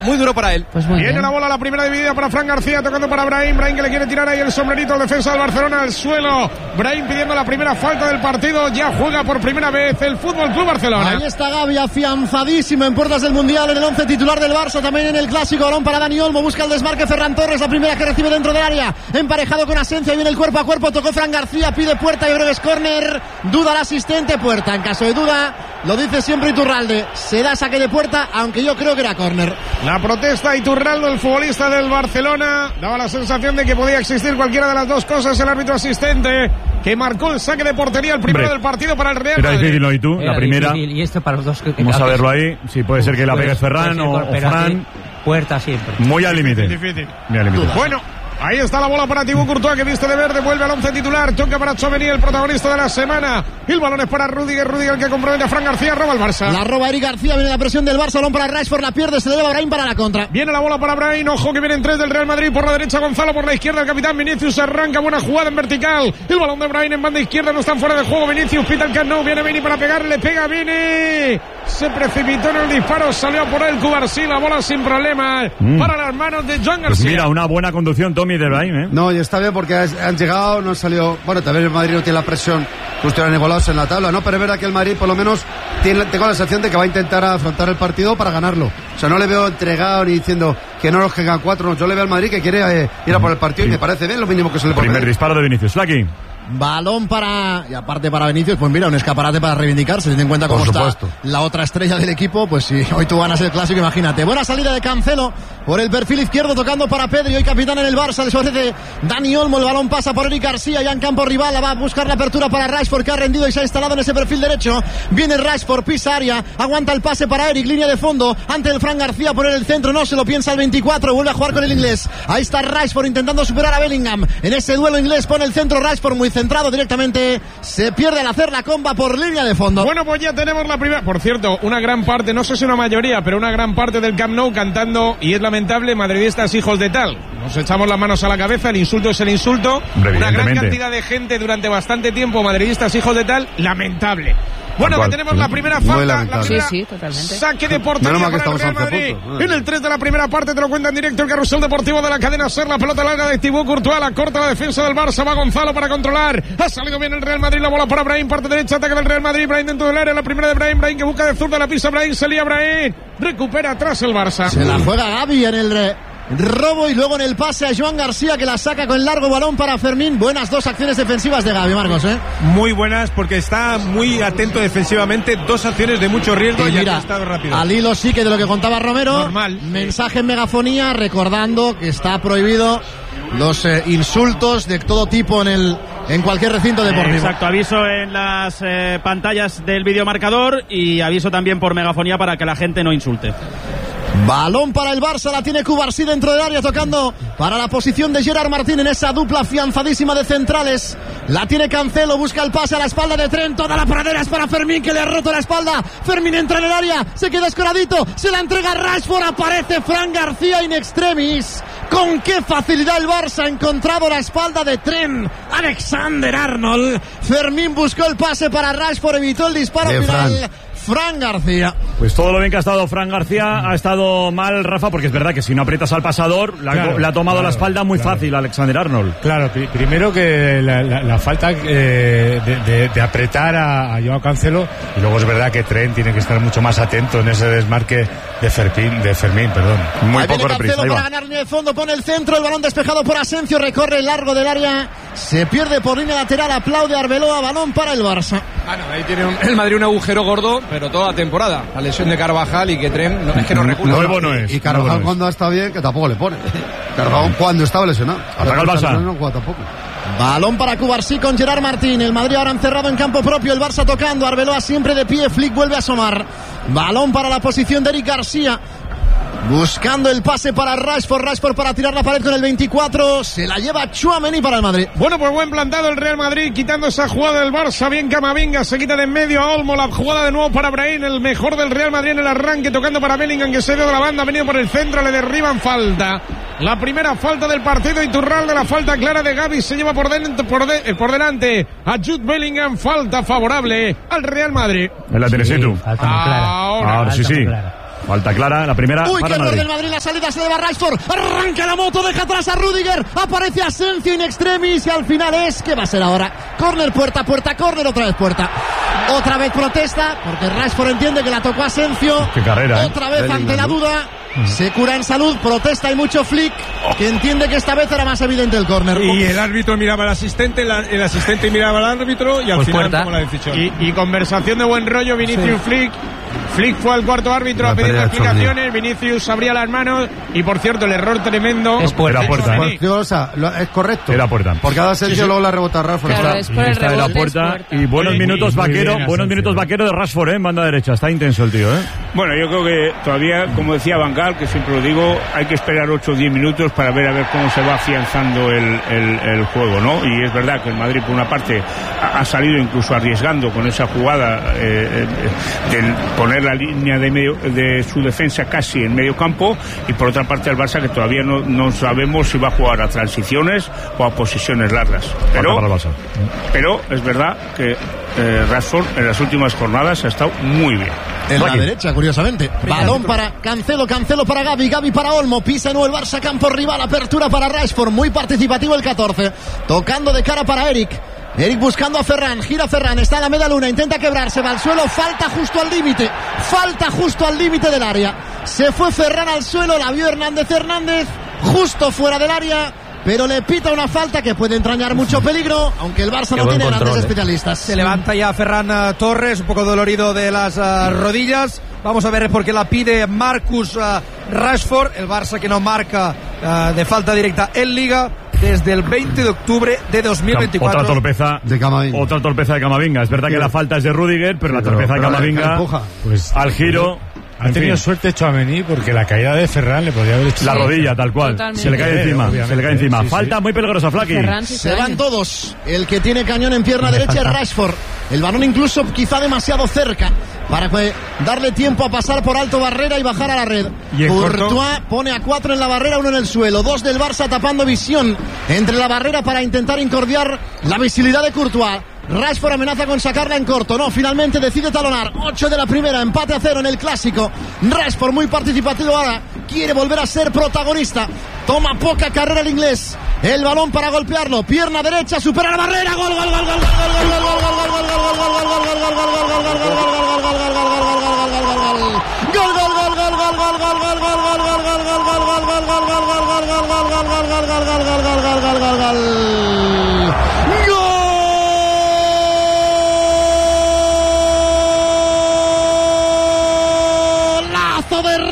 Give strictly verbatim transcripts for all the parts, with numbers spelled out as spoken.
Muy duro para él. Pues muy Viene bien. la bola, la primera dividida para Fran García, tocando para Brahim. Brahim que le quiere tirar ahí el sombrerito al defensa del Barcelona al suelo. Brahim pidiendo la primera falta del partido. Ya juega por primera vez el Fútbol Club Barcelona. Ahí está Gavi afianzadísimo en puertas del Mundial, en el once titular del Barça, también en el clásico. Balón para Dani Olmo, busca el desmarque Ferran Torres, la primera que recibe dentro del área, emparejado con Asensio, viene el cuerpo a cuerpo, tocó Fran García, pide Puerta, yo creo que es córner, duda el asistente, Puerta, en caso de duda, lo dice siempre Iturralde, se da saque de Puerta, aunque yo creo que era córner. La protesta Iturralde, el futbolista del Barcelona, daba la sensación de que podía existir cualquiera de las dos cosas. El árbitro asistente que marcó el saque de portería, el primero Hombre, del partido para el Real era Madrid. difícil, ¿no? ¿Y tú? Era La primera. difícil, y esto para los dos que, que Vamos a que- verlo ahí. Sí, puede ser que la puede- pegue Ferran puede o, ser, o pero Fran. aquí, Puerta siempre. Muy al límite. Difícil. Muy al límite. Bueno, ahí está la bola para Thibaut Courtois, que viste de verde, vuelve al once titular, toca para Tchouaméni, el protagonista de la semana. El balón es para Rüdiger, Rüdiger que compromete a Fran García, roba el Barça. La roba Eric García, viene la presión del Barça, balón para Rashford, la pierde, se le lleva Brahim para la contra. Viene la bola para Brahim, ojo que vienen tres del Real Madrid, por la derecha Gonzalo, por la izquierda el capitán Vinicius, arranca, buena jugada en vertical. El balón de Brahim en banda izquierda, no están fuera de juego, Vinicius pita el Camp Nou, viene Vini para pegar, le pega Vini. Se precipitó en el disparo, salió por él Cubarsí, la bola sin problema Mm. para las manos de Joan Pues García. mira, una buena conducción, Tommy, de Brahim, ¿eh? No, y está bien porque has- han llegado, no han salido. Bueno, también el Madrid no tiene la presión que ustedes han igualados en la tabla, ¿no? Pero es verdad que el Madrid, por lo menos, tiene, tengo la sensación de que va a intentar afrontar el partido para ganarlo. O sea, no le veo entregado ni diciendo que no nos quedan cuatro. No, yo le veo al Madrid que quiere eh, ir a por el partido y me parece bien lo mínimo que se le puede Primer pedir. disparo de Vinicius. Lucky. Balón para, y aparte para Vinicius, pues mira, un escaparate para reivindicarse, teniendo en cuenta Por cómo está supuesto. la otra estrella del equipo, pues si hoy tú ganas el clásico, imagínate. Buena salida de Cancelo por el perfil izquierdo, tocando para Pedri, hoy capitán en el Barça, les ofrece Dani Olmo, el balón pasa por Eric García, ya en campo rival, va a buscar la apertura para Rashford, que ha rendido y se ha instalado en ese perfil derecho, viene Rashford, pisa área, aguanta el pase para Eric, línea de fondo, ante el Fran García, poner el centro, no se lo piensa el veinticuatro, vuelve a jugar con el inglés, ahí está Rashford intentando superar a Bellingham, en ese duelo inglés pone el centro Rashford, muy centrado directamente, se pierde al hacer la comba por línea de fondo. Bueno, pues ya tenemos la primera. Por cierto, una gran parte, no sé si una mayoría, pero una gran parte del Camp Nou cantando, y es lamentable, madridistas hijos de tal. Nos echamos las manos a la cabeza, el insulto es el insulto. Hombre, una gran evidentemente. cantidad de gente durante bastante tiempo, madridistas hijos de tal, lamentable. Bueno, Tal que cual. tenemos la primera Muy falta, la lamentable. primera Sí, sí, totalmente. saque de portería Menos mal que para el estamos Real a once Madrid. puntos. En el tres de la primera parte te lo cuenta en directo el carrusel deportivo de la cadena SER, la pelota larga de Thibaut Courtois, la corta la defensa del Barça, va Gonzalo para controlar, ha salido bien el Real Madrid, la bola para Brahim, parte derecha, ataque del Real Madrid, Brahim dentro del área, la primera de Brahim, Brahim que busca de zurda, la pisa Brahim, se lía Brahim, recupera atrás el Barça. Se la juega Gavi en el eh, robo y luego en el pase a Joan García, que la saca con el largo balón para Fermín. Buenas dos acciones defensivas de Gavi, Marcos, ¿eh? Muy buenas porque está muy atento defensivamente. Dos acciones de mucho riesgo Y y, mira, ha estado rápido. al hilo sí que de lo que contaba Romero. Normal. Mensaje en megafonía recordando que está prohibido los eh, insultos de todo tipo en el en cualquier recinto deportivo. Exacto, aviso en las eh, pantallas del videomarcador y aviso también por megafonía para que la gente no insulte. Balón para el Barça, la tiene Cubarsí dentro del área, tocando para la posición de Gerard Martín en esa dupla afianzadísima de centrales. La tiene Cancelo, busca el pase a la espalda de Trent, toda la pradera es para Fermín, que le ha roto la espalda. Fermín entra en el área, se queda escoradito, se la entrega Rashford, aparece Fran García in extremis. Con qué facilidad el Barça ha encontrado la espalda de Trent. Alexander Arnold. Fermín buscó el pase para Rashford, evitó el disparo De final. Fran. Fran García. Pues todo lo bien que ha estado Fran García, ha estado mal Rafa, porque es verdad que si no aprietas al pasador, la, Claro, la ha tomado claro, la espalda muy claro. fácil Alexander Arnold. Claro, pri- primero que la, la- la falta eh, de, de- de apretar a, a Joao Cancelo, y luego es verdad que Trent tiene que estar mucho más atento en ese desmarque de Fermín, de Fermín, perdón. Muy Ahí poco viene reprisa, Cancelo ahí para va. ganar línea de fondo, pone el centro, el balón despejado por Asensio, recorre el largo del área, se pierde por línea lateral, aplaude Arbeloa, balón para el Barça. Bueno, ahí tiene un- el Madrid un agujero gordo, pero toda la temporada. La lesión de Carvajal y que Trent, no, es que no recula. Nuevo no es. Y Carvajal nuevo no es. cuando ha estado bien, que tampoco le pone. Carvajal cuando estaba lesionado. Ataca el Barça. No juega tampoco. Balón para Cubarsí con Gerard Martín, el Madrid ahora encerrado en campo propio, el Barça tocando, Arbeloa siempre de pie, Flick vuelve a asomar. Balón para la posición de Eric García. Buscando el pase para Rashford, Rashford para tirar la pared con el veinticuatro, se la lleva Tchouaméni para el Madrid. Bueno, pues buen plantado el Real Madrid, quitando esa jugada del Barça, bien Camavinga, se quita de en medio a Olmo, la jugada de nuevo para Brahim, el mejor del Real Madrid en el arranque, tocando para Bellingham, que se dio de la banda, ha venido por el centro, le derriban, falta. La primera falta del partido, Iturralde, la falta clara de Gavi, se lleva por, dentro, por, de, por delante a Jude Bellingham, falta favorable al Real Madrid. En la tienes Sí, tú. falta muy clara. Ahora, Ahora sí, Falta sí. muy clara. Falta clara, la primera. Uy, para qué error Madrid. del Madrid, la salida se le va a Rashford. Arranca la moto, deja atrás a Rüdiger. Aparece Asensio in extremis y al final es, ¿qué va a ser ahora? Córner, puerta, puerta, córner, otra vez puerta. Otra vez protesta, porque Rashford entiende que la tocó Asensio. Qué carrera, ¿eh? Otra vez ante la duda. Se cura en salud, protesta y mucho Flick, que entiende que esta vez era más evidente el córner. Y el árbitro miraba al asistente, la, el asistente miraba al árbitro y al Pues final puerta. tomó la decisión. Y, y conversación de buen rollo, Vinicius Sí. Flick. Flick fue al cuarto árbitro La a pedir pérdida de explicaciones. Vinicius abría las manos y, por cierto, el error tremendo. Es puerta. Era puerta, ¿eh? Pues, tío, o sea, lo- es correcto. Era puerta. Por cada Asensio luego la rebota Rashford. Claro, Está- es por el Está de la rebote, es puerta. puerta. Y buenos Muy minutos bien, muy vaquero, bien, buenos Asensio. minutos vaquero de Rashford, ¿eh? En banda derecha. Está intenso el tío, ¿eh? Bueno, yo creo que todavía, como decía Van Gaal, que siempre lo digo, hay que esperar ocho o diez minutos para ver a ver cómo se va afianzando el, el, el juego, ¿no? Y es verdad que el Madrid, por una parte, ha, ha salido incluso arriesgando con esa jugada eh, eh, de poner la línea de medio de su defensa casi en medio campo, y por otra parte el Barça, que todavía no, no sabemos si va a jugar a transiciones o a posiciones largas. Pero, Falta para el Barça. pero es verdad que eh, Rashford en las últimas jornadas ha estado muy bien. En la Aquí. derecha, curiosamente. Balón para Cancelo, Cancelo para Gavi, Gavi para Olmo. Pisa de nuevo el Barça, campo rival. Apertura para Rashford. Muy participativo el catorce. Tocando de cara para Eric. Eric buscando a Ferran. Gira Ferran. Está en la media luna. Intenta quebrarse. Va al suelo. Falta justo al límite. Falta justo al límite del área. Se fue Ferran al suelo. La vio Hernández Hernández. Justo fuera del área. Pero le pita una falta que puede entrañar mucho peligro, aunque el Barça Qué no buen tiene control, grandes eh. especialistas. Se levanta ya Ferran uh, Torres, un poco dolorido de las uh, rodillas. Vamos a ver por qué la pide Marcus uh, Rashford. El Barça que no marca uh, de falta directa en Liga desde el veinte de octubre de dos mil veinticuatro. Otra torpeza De Camavinga. Otra torpeza de Camavinga. Es verdad que la falta es de Rudiger, pero la pero- torpeza de pero la- Camavinga la empuja. Pues al giro. ha en tenido fin, suerte Chouameni porque la caída de Ferran le podía haber hecho la rodilla, tal cual. Totalmente. Se le cae Sí, encima. Se le obviamente, cae encima. sí, sí. Falta muy peligrosa, Flaky. Ferran sí Se daña. van todos. El que tiene cañón en pierna derecha es Rashford. El balón incluso quizá demasiado cerca para que darle tiempo a pasar por alto barrera y bajar a la red. Y en Courtois corto. pone a cuatro en la barrera, uno en el suelo. Dos del Barça tapando visión entre la barrera para intentar incordiar la visibilidad de Courtois. Rashford amenaza con sacarla en corto. No, finalmente decide talonar. ocho de la primera, empate a cero en el clásico. Rashford muy participativo ahora. Quiere volver a ser protagonista. Toma poca carrera el inglés. El balón para golpearlo. Pierna derecha, supera la barrera. Gol, gol, gol, gol, gol, gol, gol, gol, gol, gol, gol, golazo de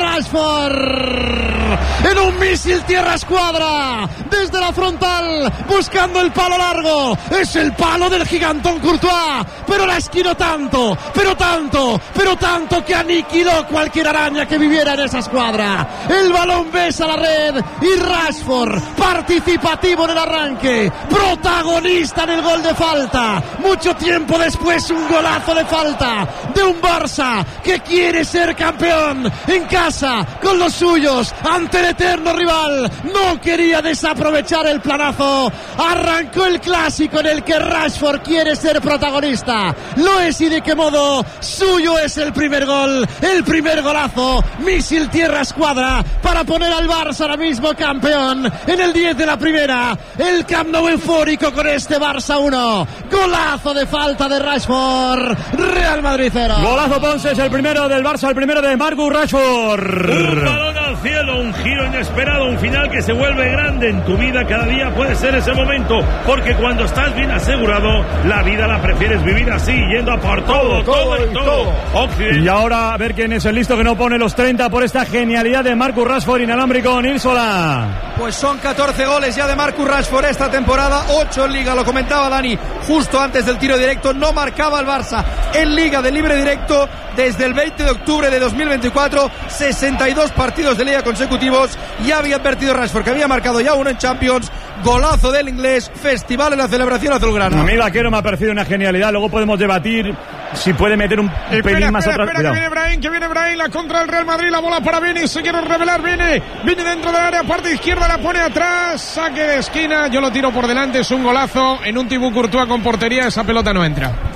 Rashford en un misil tierra escuadra desde la frontal buscando el palo largo. Es el palo del gigantón Courtois, pero la esquinó tanto, pero tanto, pero tanto que aniquiló cualquier araña que viviera en esa escuadra. El balón besa la red y Rashford, participativo en el arranque, protagonista en el gol de falta. Mucho tiempo después un golazo de falta de un Barça que quiere ser campeón en casa con los suyos ante el eterno rival. No quería desaprovechar el planazo. Arrancó el clásico en el que Rashford quiere ser protagonista. Lo es, y de qué modo. Suyo es el primer gol, el primer golazo. Misil tierra escuadra para poner al Barça ahora mismo campeón en el diez de la primera. El Camp Nou eufórico con este Barça uno. Golazo de falta de Rashford. Real Madrid cero. Golazo Ponce, es el primero del Barça, el primero de Marcus Rashford. Un balón al cielo, un giro inesperado, un final que se vuelve grande en tu vida. Cada día puede ser ese momento, porque cuando estás bien asegurado, la vida la prefieres vivir así, yendo a por todo, todo, y todo. Occidente. Y ahora a ver quién es el listo que no pone los treinta por esta genialidad de Marcus Rashford inalámbrico. Nilsola. Pues son catorce goles ya de Marcus Rashford esta temporada, ocho en Liga, lo comentaba Dani justo antes del tiro directo. No marcaba el Barça en Liga de libre directo desde el veinte de octubre de dos mil veinticuatro, sesenta y dos partidos de Liga consecutivos. Ya había advertido Rashford que había marcado ya uno en Champions. Golazo del inglés, festival en la celebración azulgrana. A mí Vaquero me ha parecido una genialidad. Luego podemos debatir si puede meter un Espera, pelín más espera, atrás. espera, que Cuidado. viene Brahim, que viene Brahim, la contra del Real Madrid, la bola para Vini, se quiere revelar, viene, viene dentro del área, parte izquierda, la pone atrás, saque de esquina, yo lo tiro por delante, es un golazo, en un Thibaut Courtois con portería, esa pelota no entra.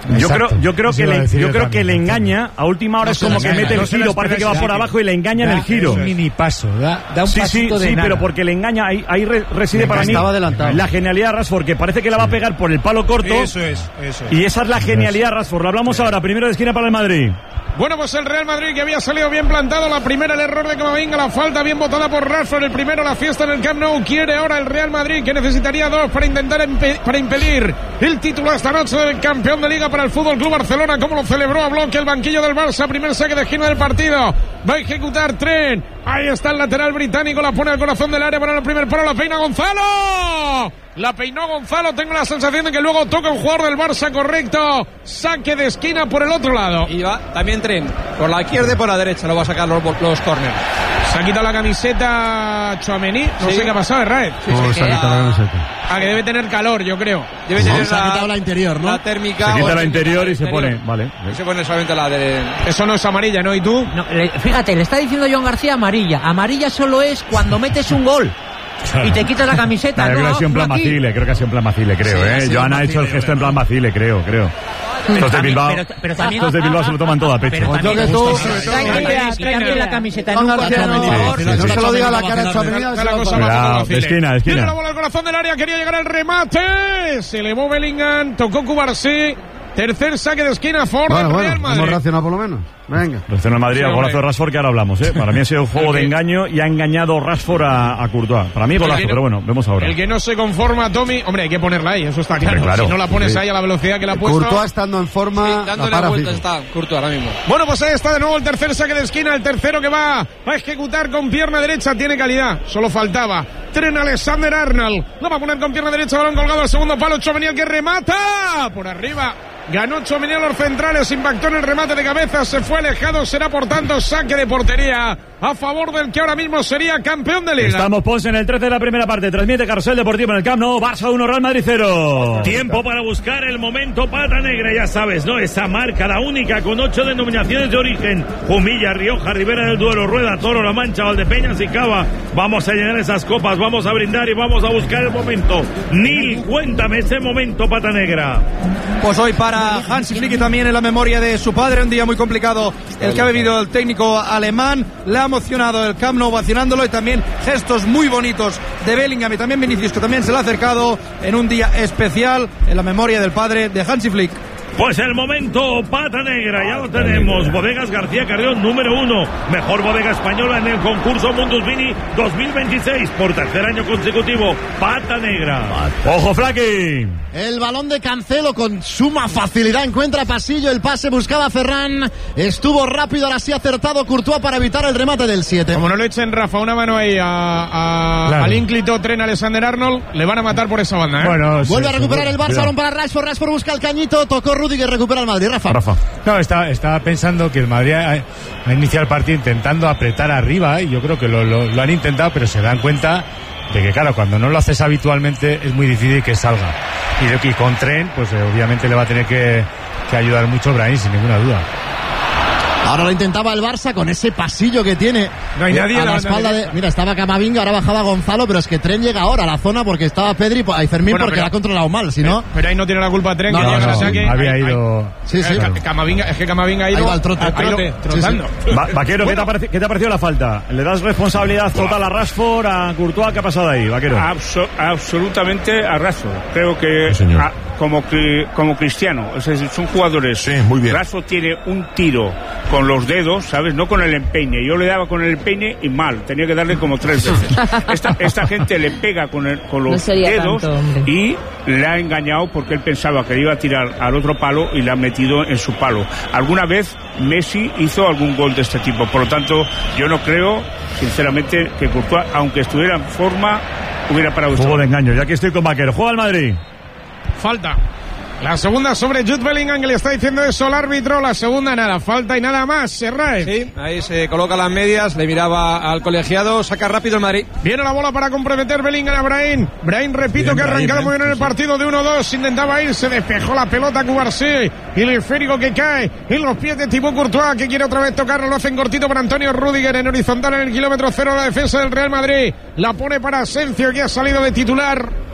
Yo creo, yo creo Eso que iba a le, decir yo yo creo también, que le engaña. A última hora No es se como la que espera, mete el no se la giro, parece que espera, va por sí. abajo y le engaña en Da el giro. Un mini paso, da, da un Sí, sí, pasito de sí, nada. pero porque le engaña, ahí, ahí re- reside para mí Estaba adelantado. la genialidad de Rashford, que parece que la va a pegar por el palo corto. Eso es, eso es. Y esa es la genialidad de Rashford. Lo hablamos ahora, primero de esquina para el Madrid. Bueno, pues el Real Madrid que había salido bien plantado. La primera el error de Camavinga, la falta bien botada por Rashford. El primero la fiesta en el Camp Nou. Quiere ahora el Real Madrid, que necesitaría dos para intentar empe- para impedir el título esta noche del campeón de Liga para el Fútbol Club Barcelona. Como lo celebró a bloque el banquillo del Barça. Primer saque de esquina del partido. Va a ejecutar Trent. Ahí está el lateral británico. La pone al corazón del área para el primer palo. La peina Gonzalo. La peinó Gonzalo. Tengo la sensación de que luego toca un jugador del Barça correcto. Saque de esquina por el otro lado. Y va también Trent, por la izquierda y por la derecha, lo va a sacar los, los córneres. Se ha quitado la camiseta Tchouaméni. No Sí. sé qué ha pasado, Raed. Oh, se ha quitado la camiseta. Ah, que debe tener calor, yo creo. Debe Sí, tener se ha quitado la interior, ¿no? la térmica. Se o quita el la interior y se interior. pone. Vale. Y se pone solamente la de. Eso no es amarilla, ¿no? ¿Y tú? No, le- fíjate, le está diciendo John García amarilla. Amarilla solo es cuando metes un gol y te quitas la camiseta. No, yo creo que ha sido en plan no aquí. Macile, creo que ha sido en plan Macile, creo, Sí, ha ¿eh? sido Joan ha Macile, hecho el gesto en plan Macile, creo, creo. Estos de También- Bilbao, pero- pero también- estos de Bilbao se lo toman todo a pecho. Pero Pues también, yo que tú- Tranquilidad, quitarle la camiseta Juan nunca, García, por no, favor. no se lo diga a la cara a Tchouaméni, Está se la lo cosa va a más Cuidado, fácil. de esquina, de esquina. Tiene la bola al corazón del área, quería llegar al remate. Se elevó Bellingham, tocó Cubarsí. Tercer saque de esquina, Ford Bueno, del bueno, Real hemos Madrid. racionado por lo menos. Venga. Reacciona el Madrid Sí, al golazo hombre. de Rashford, que ahora hablamos, ¿eh? Para mí ha sido un juego El de que- engaño y ha engañado Rashford a, a Courtois. Para mí golazo, El que no- pero bueno, vemos ahora. El que no se conforma, Tommy, hombre, hay que ponerla ahí, eso está claro. Hombre, claro. Si no la pones Sí. ahí a la velocidad que la ha puesto. Courtois estando en forma, la dándole para vueltas fijo. está Courtois ahora mismo. Bueno, pues ahí está de nuevo el tercer saque de esquina, el tercero que va a ejecutar con pierna derecha, tiene calidad, solo faltaba. Trent Alexander-Arnold, lo va a poner con pierna derecha, balón colgado al segundo palo, Tchouaméni el que remata, por arriba. Ganó Tchouaméni a los centrales, impactó en el remate de cabeza, se fue alejado, será por tanto saque de portería a favor del que ahora mismo sería campeón de Liga. Estamos, Ponce, en el trece de la primera parte. Transmite Carrusel Deportivo en el Camp Nou. Barça uno, Real Madrid cero. Tiempo para buscar el momento pata negra, ya sabes, ¿no? Esa marca, la única, con ocho denominaciones de origen. Jumilla, Rioja, Ribera del Duero, Rueda, Toro, La Mancha, Valdepeñas y Cava. Vamos a llenar esas copas, vamos a brindar y vamos a buscar el momento. Nil, cuéntame ese momento pata negra. Pues hoy para Hansi Flick y también en la memoria de su padre, un día muy complicado el que ha vivido el técnico alemán. Le ha emocionado el Camp Nou vacinándolo y también gestos muy bonitos de Bellingham y también Vinicius, que también se le ha acercado en un día especial en la memoria del padre de Hansi Flick. Pues el momento pata negra, ya lo tenemos. Bodegas García Carrión, número uno. Mejor bodega española en el concurso Mundus Vini dos mil veintiséis. Por tercer año consecutivo, pata negra. ¡Ojo, Flaky! El balón de Cancelo con suma facilidad encuentra pasillo, el pase buscaba a Ferran, estuvo rápido, ahora sí acertado Courtois para evitar el remate del siete. Como no le echen, Rafa, una mano ahí a, a, Claro. al ínclito Trent Alexander-Arnold, le van a matar por esa banda, ¿eh? Bueno, sí, Vuelve a sí, recuperar el Barça, cuidado. balón para Rashford, Rashford busca el cañito, tocó Rudiger, recupera el Madrid, Rafa. Rafa. No, estaba, estaba pensando que el Madrid ha, ha iniciado el partido intentando apretar arriba y yo creo que lo, lo, lo han intentado, pero se dan cuenta de que, claro, cuando no lo haces habitualmente es muy difícil que salga. Y, de- y con Trent, pues eh, obviamente le va a tener que, que ayudar mucho Brahim, sin ninguna duda. Ahora lo intentaba el Barça con ese pasillo que tiene. No hay nadie a en la la espalda banda de. Mira, estaba Camavinga, ahora bajaba Gonzalo, pero es que Trent llega ahora a la zona porque estaba Pedri y Fermín Bueno, porque pero- la ha controlado mal, si no. Pero ahí no tiene la culpa Trent, No, que no, llega al no, ataque. Había Ahí- ido. ahí- Sí, sí. eh, Ca- Camavinga, es que Camavinga ha ido Ahí va el trote. al trote, Sí, sí. trotando. Va- Vaquero, ¿qué, te ha pareci- qué te ha parecido la falta? ¿Le das responsabilidad total a Rashford, a Courtois? ¿Qué ha pasado ahí, Vaquero? Abso- absolutamente a Rashford. Creo que Sí, señor. a- como, cri- como Cristiano, es decir, son jugadores. Sí, muy bien. Rashford tiene un tiro con los dedos, ¿sabes? No con el empeine. Yo le daba con el empeine y mal, tenía que darle como tres veces. Esta, esta gente le pega con, el, con No los sería dedos tanto, hombre. y le ha engañado porque él pensaba que le iba a tirar al otro palo y le ha metido en su palo. Alguna vez Messi hizo algún gol de este tipo, por lo tanto yo no creo, sinceramente, que Courtois, aunque estuviera en forma, hubiera parado esto. Juego de engaño, ya que estoy con Vaquero. Juega el Madrid. Falta. La segunda sobre Jude Bellingham, que le está diciendo eso al árbitro. La segunda nada, falta y nada más. Serrae. Sí, ahí se coloca las medias, le miraba al colegiado, saca rápido el Madrid. Viene la bola para comprometer Bellingham a Brahim. Brahim, repito, Bien, que ha Brahim, arrancado ¿eh? muy bien en el partido de uno dos. Intentaba ir, se despejó la pelota Cubarsí. Y el esférico que cae en los pies de Thibaut Courtois, que quiere otra vez tocarlo. Lo hacen cortito para Antonio Rudiger en horizontal en el kilómetro cero de la defensa del Real Madrid. La pone para Asensio, que ha salido de titular.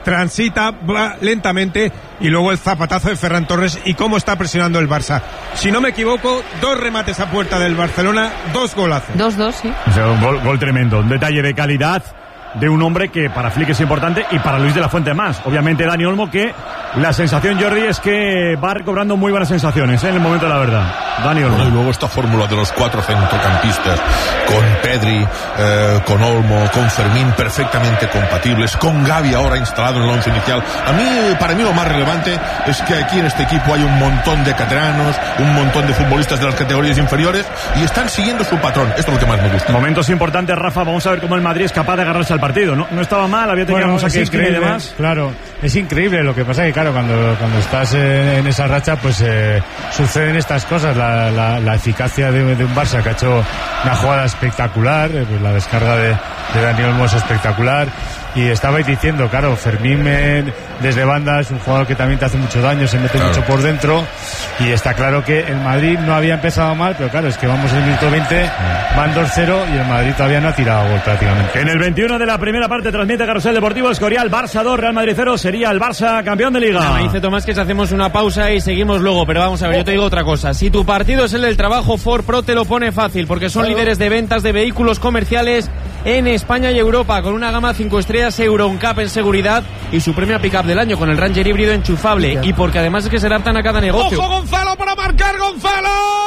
transita, va lentamente, y luego el zapatazo de Ferran Torres y cómo está presionando el Barça. Si no me equivoco, dos remates a puerta del Barcelona, dos golazos. Dos, dos, sí. O sea, un gol, gol tremendo, un detalle de calidad de un hombre que para Flick es importante y para Luis de la Fuente más. Obviamente Dani Olmo, que la sensación, Jordi, es que va recobrando muy buenas sensaciones, ¿eh? En el momento de la verdad. Dani Olmo. Bueno, y luego esta fórmula de los cuatro centrocampistas, con Pedri, eh, con Olmo, con Fermín, perfectamente compatibles, con Gavi ahora instalado en el once inicial. A mí, para mí lo más relevante es que aquí en este equipo hay un montón de cateranos, un montón de futbolistas de las categorías inferiores y están siguiendo su patrón. Esto es lo que más me gusta. Momentos importantes, Rafa, vamos a ver cómo el Madrid es capaz de agarrarse al partido. No, no estaba mal, había tenido bueno, un saque esquina y demás. Claro, es increíble. Lo que pasa es que, claro, cuando, cuando estás en, en esa racha, pues eh, suceden estas cosas. La, la, la eficacia de, de un Barça que ha hecho una jugada espectacular, eh, pues la descarga de, de Dani Olmo es espectacular. Y estabais diciendo, claro, Fermín eh, desde banda es un jugador que también te hace mucho daño, se mete claro. mucho por dentro, y está claro que el Madrid no había empezado mal, pero claro, es que vamos en el minuto veinte, van dos cero y el Madrid todavía no ha tirado gol prácticamente. En el veintiuno de la primera parte transmite Carrusel Deportivo Escorial, Barça dos, Real Madrid cero, sería el Barça campeón de Liga. No, dice Tomás que hacemos una pausa y seguimos luego, pero vamos a ver, yo te digo otra cosa. Si tu partido es el del trabajo, Ford Pro te lo pone fácil, porque son claro. líderes de ventas de vehículos comerciales en España y Europa, con una gama cinco estrellas Euro N C A P en seguridad y su premio a pick-up del año con el Ranger híbrido enchufable, y porque además es que se adaptan a cada negocio. ¡Ojo Gonzalo para marcar! ¡Gonzalo!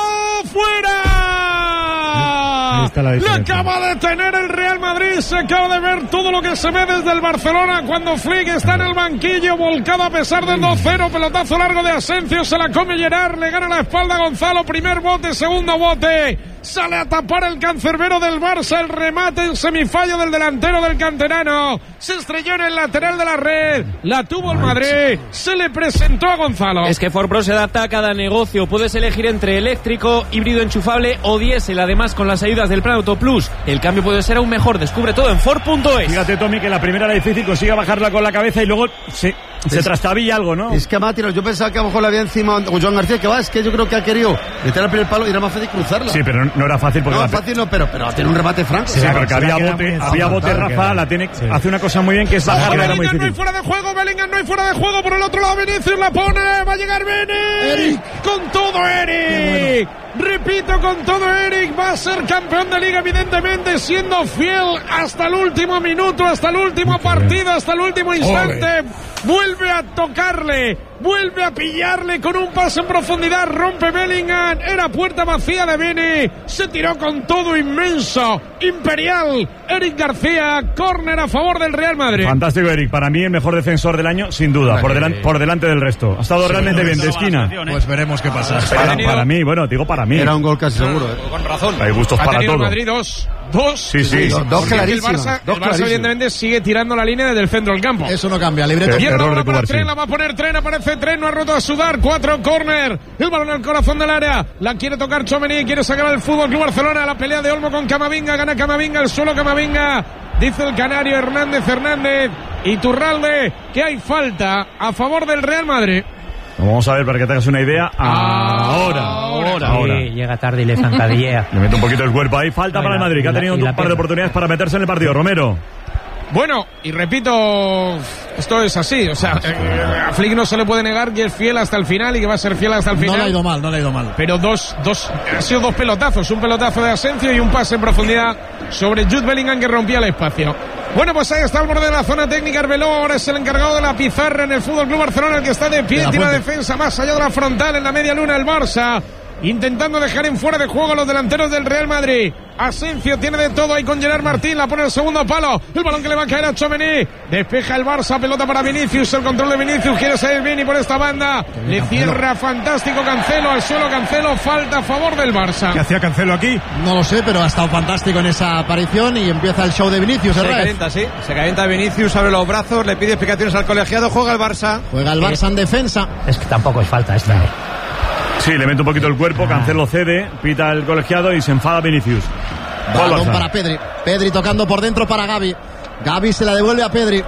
¡Fuera! Le acaba de tener el Real Madrid, se acaba de ver todo lo que se ve desde el Barcelona cuando Flick está en el banquillo, volcado a pesar del dos cero, pelotazo largo de Asensio, se la come Gerard, le gana la espalda a Gonzalo, primer bote, segundo bote, sale a tapar el cancerbero del Barça, el remate en semifallo del delantero del canterano, se estrelló en el lateral de la red, la tuvo el Madrid, se le presentó a Gonzalo. Es que Ford Pro se adapta a cada negocio, puedes elegir entre eléctrico, híbrido enchufable o diésel, además con las ayudas del Plan Auto Plus, el cambio puede ser aún mejor, descubre todo en Ford punto es. Fíjate, Tommy, que la primera era difícil, consigue bajarla con la cabeza y luego se, se trastabilla algo, ¿no? Es que a yo pensaba que a lo mejor le había encima o Joan García, que va, es que yo creo que ha querido meter al primer palo y era más fácil cruzarla. Sí, pero no era fácil porque no, la... fácil no, pero, pero tiene un remate franco. Sí, sí, porque había bote, había bote, Rafa, la tiene, sí. hace una cosa muy bien que es bajarla, era muy difícil. No hay fuera de juego, Bellingham no hay fuera de juego, por el otro lado Vinicius la pone, va a llegar Beni, Eric, con todo Eric, repito, con todo Eric, va a ser campeón de Liga evidentemente, siendo fiel hasta el último minuto, hasta el último partido, hasta el último instante. Ole. Vuelve a tocarle, vuelve a pillarle con un pase en profundidad, rompe Bellingham, era puerta vacía de Beni, se tiró con todo inmenso, imperial, Eric García, córner a favor del Real Madrid. Fantástico, Eric, para mí el mejor defensor del año, sin duda, por, delan, por delante del resto. Ha estado sí, realmente no, bien de esquina. Pues veremos qué pasa. Para, para mí, bueno, digo para mí. Era un gol casi seguro, ¿eh? Con razón. Hay gustos ha para todo. Madrid dos. Dos. Sí, sí. sí dos, dos clarísimas. El Barça, el Barça evidentemente sigue tirando la línea desde el centro del campo. Eso no cambia, libreto. Y el balón para Tren, la va a poner Tren, aparece Tren, no ha roto a sudar, cuatro córner. El balón al corazón del área, la quiere tocar Tchouaméni, quiere sacar al Fútbol Club Barcelona, la pelea de Olmo con Camavinga, gana Camavinga, el suelo Camavinga, dice el canario Hernández Hernández, Iturralde, que hay falta a favor del Real Madrid. Vamos a ver para que te hagas una idea. Ahora, ahora, ahora. Sí, llega tarde y le zancadillea. Le mete un poquito el cuerpo ahí. Falta bueno, para el Madrid, que ha tenido un par de oportunidades para meterse en el partido. Romero. Bueno, y repito, esto es así, o sea, eh, a Flick no se le puede negar que es fiel hasta el final y que va a ser fiel hasta el final. No le ha ido mal, no le ha ido mal. Pero dos, dos, ha sido dos pelotazos, un pelotazo de Asensio y un pase en profundidad sobre Jude Bellingham que rompía el espacio. Bueno, pues ahí está el borde de la zona técnica, Arbeloa ahora es el encargado de la pizarra en el Fútbol Club Barcelona, el que está de pie, tiene la defensa más allá de la frontal en la media luna el Barça, intentando dejar en fuera de juego a los delanteros del Real Madrid. Asensio tiene de todo ahí con Gerard Martín, la pone el segundo palo, el balón que le va a caer a Tchouaméni, despeja el Barça, pelota para Vinicius, el control de Vinicius, quiere salir Vini por esta banda, le cierra fantástico Cancelo, al suelo Cancelo, falta a favor del Barça. ¿Qué hacía Cancelo aquí? No lo sé, pero ha estado fantástico en esa aparición y empieza el show de Vinicius. Se calienta, sí, se calienta Vinicius, abre los brazos, le pide explicaciones al colegiado, juega el Barça. Juega el Barça en defensa. Es que tampoco es falta esta, ¿eh? Sí, le mete un poquito el cuerpo, Cancelo cede, pita el colegiado y se enfada Vinicius. Balón para Pedri. Pedri tocando por dentro para Gavi. Gavi se la devuelve a Pedri.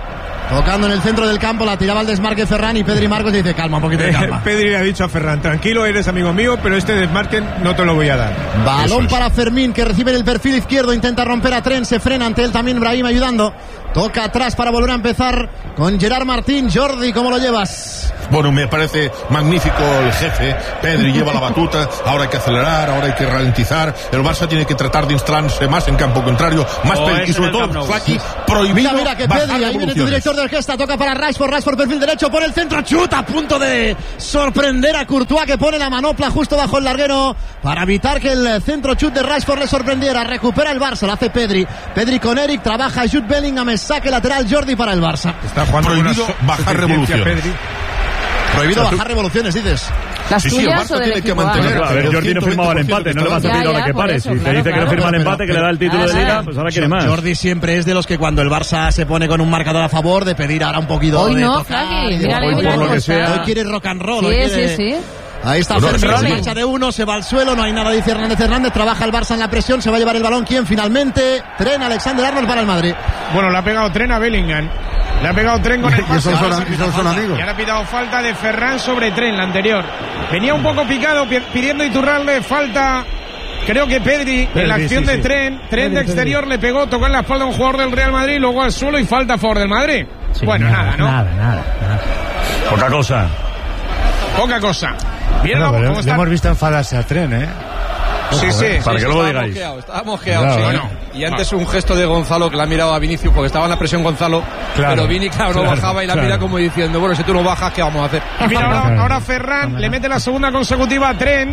tocando en el centro del campo, la tiraba al desmarque Ferran y Pedri Marcos dice calma, un poquito de calma. Pedri le ha dicho a Ferran, tranquilo, eres amigo mío, pero este desmarque no te lo voy a dar. Balón para Fermín, que recibe en el perfil izquierdo, intenta romper a Tren, se frena ante él también Brahim ayudando. Toca atrás para volver a empezar con Gerard Martín. Jordi, ¿cómo lo llevas? Bueno, me parece magnífico el jefe. Pedri lleva la batuta, ahora hay que acelerar, ahora hay que ralentizar. El Barça tiene que tratar de instalarse más en campo contrario, más oh, y sobre todo, Flaqui, prohibido. Mira, mira que Pedri, ahí viene tu director de orquesta, toca para Rashford, Rashford perfil derecho, pone el centro, chuta, a punto de sorprender a Courtois, que pone la manopla justo bajo el larguero para evitar que el centro chut de Rashford le sorprendiera. Recupera el Barça, lo hace Pedri. Pedri con Eric, trabaja Jude Bellingham, saque lateral Jordi para el Barça. Está jugando prohibido bajar revoluciones. Pedri. Prohibido bajar revoluciones, dices. Las sí, sí, el Barça tiene que mantener. A ver, Jordi no firmaba el empate, no le vas a pedir ahora que pare. Si te dice que no firma el empate, que le da el título de liga, pues ahora quiere más. Jordi siempre es de los que cuando el Barça se pone con un marcador a favor, de pedir ahora un poquito hoy de no, tocar. Flaqui, hoy por lo que sea. Hoy quiere rock and roll. Sí, hoy quiere... sí, sí. Ahí está Bueno, Fermín, se Fermín. marcha de uno, se va al suelo, no hay nada, dice Hernández Hernández, trabaja el Barça en la presión, se va a llevar el balón, ¿quién finalmente? Tren, Alexander Arnold para el Madrid. Bueno, le ha pegado Tren a Bellingham. Le ha pegado Tren con el Y esos pase. son, y esos son amigos. Y ahora ha pitado falta de Ferran sobre Tren, la anterior. Venía un poco picado pi- pidiendo Iturralde falta. Creo que Pedri, en la acción sí, de sí. Tren, Tren Pedri, de exterior Pedri. le pegó, tocó en la espalda a un jugador del Real Madrid, luego al suelo y falta a favor del Madrid. Sí, bueno, nada, ¿no? Nada, nada, nada. Poca cosa. Poca cosa. Bien, Bueno, vamos, pero ¿cómo le está? hemos visto enfadarse a Tren, ¿eh? Sí, sí. Para Sí, que luego estaba digáis. mosqueado, estaba mosqueado, Claro, sí. bueno. Y antes un gesto de Gonzalo que le ha mirado a Vinicius porque estaba en la presión Gonzalo, Claro, pero Vini, claro, no claro, bajaba y la claro. mira como diciendo, bueno, si tú no bajas, ¿qué vamos a hacer? Y mira, ahora, ahora Ferran le mete la segunda consecutiva a Tren,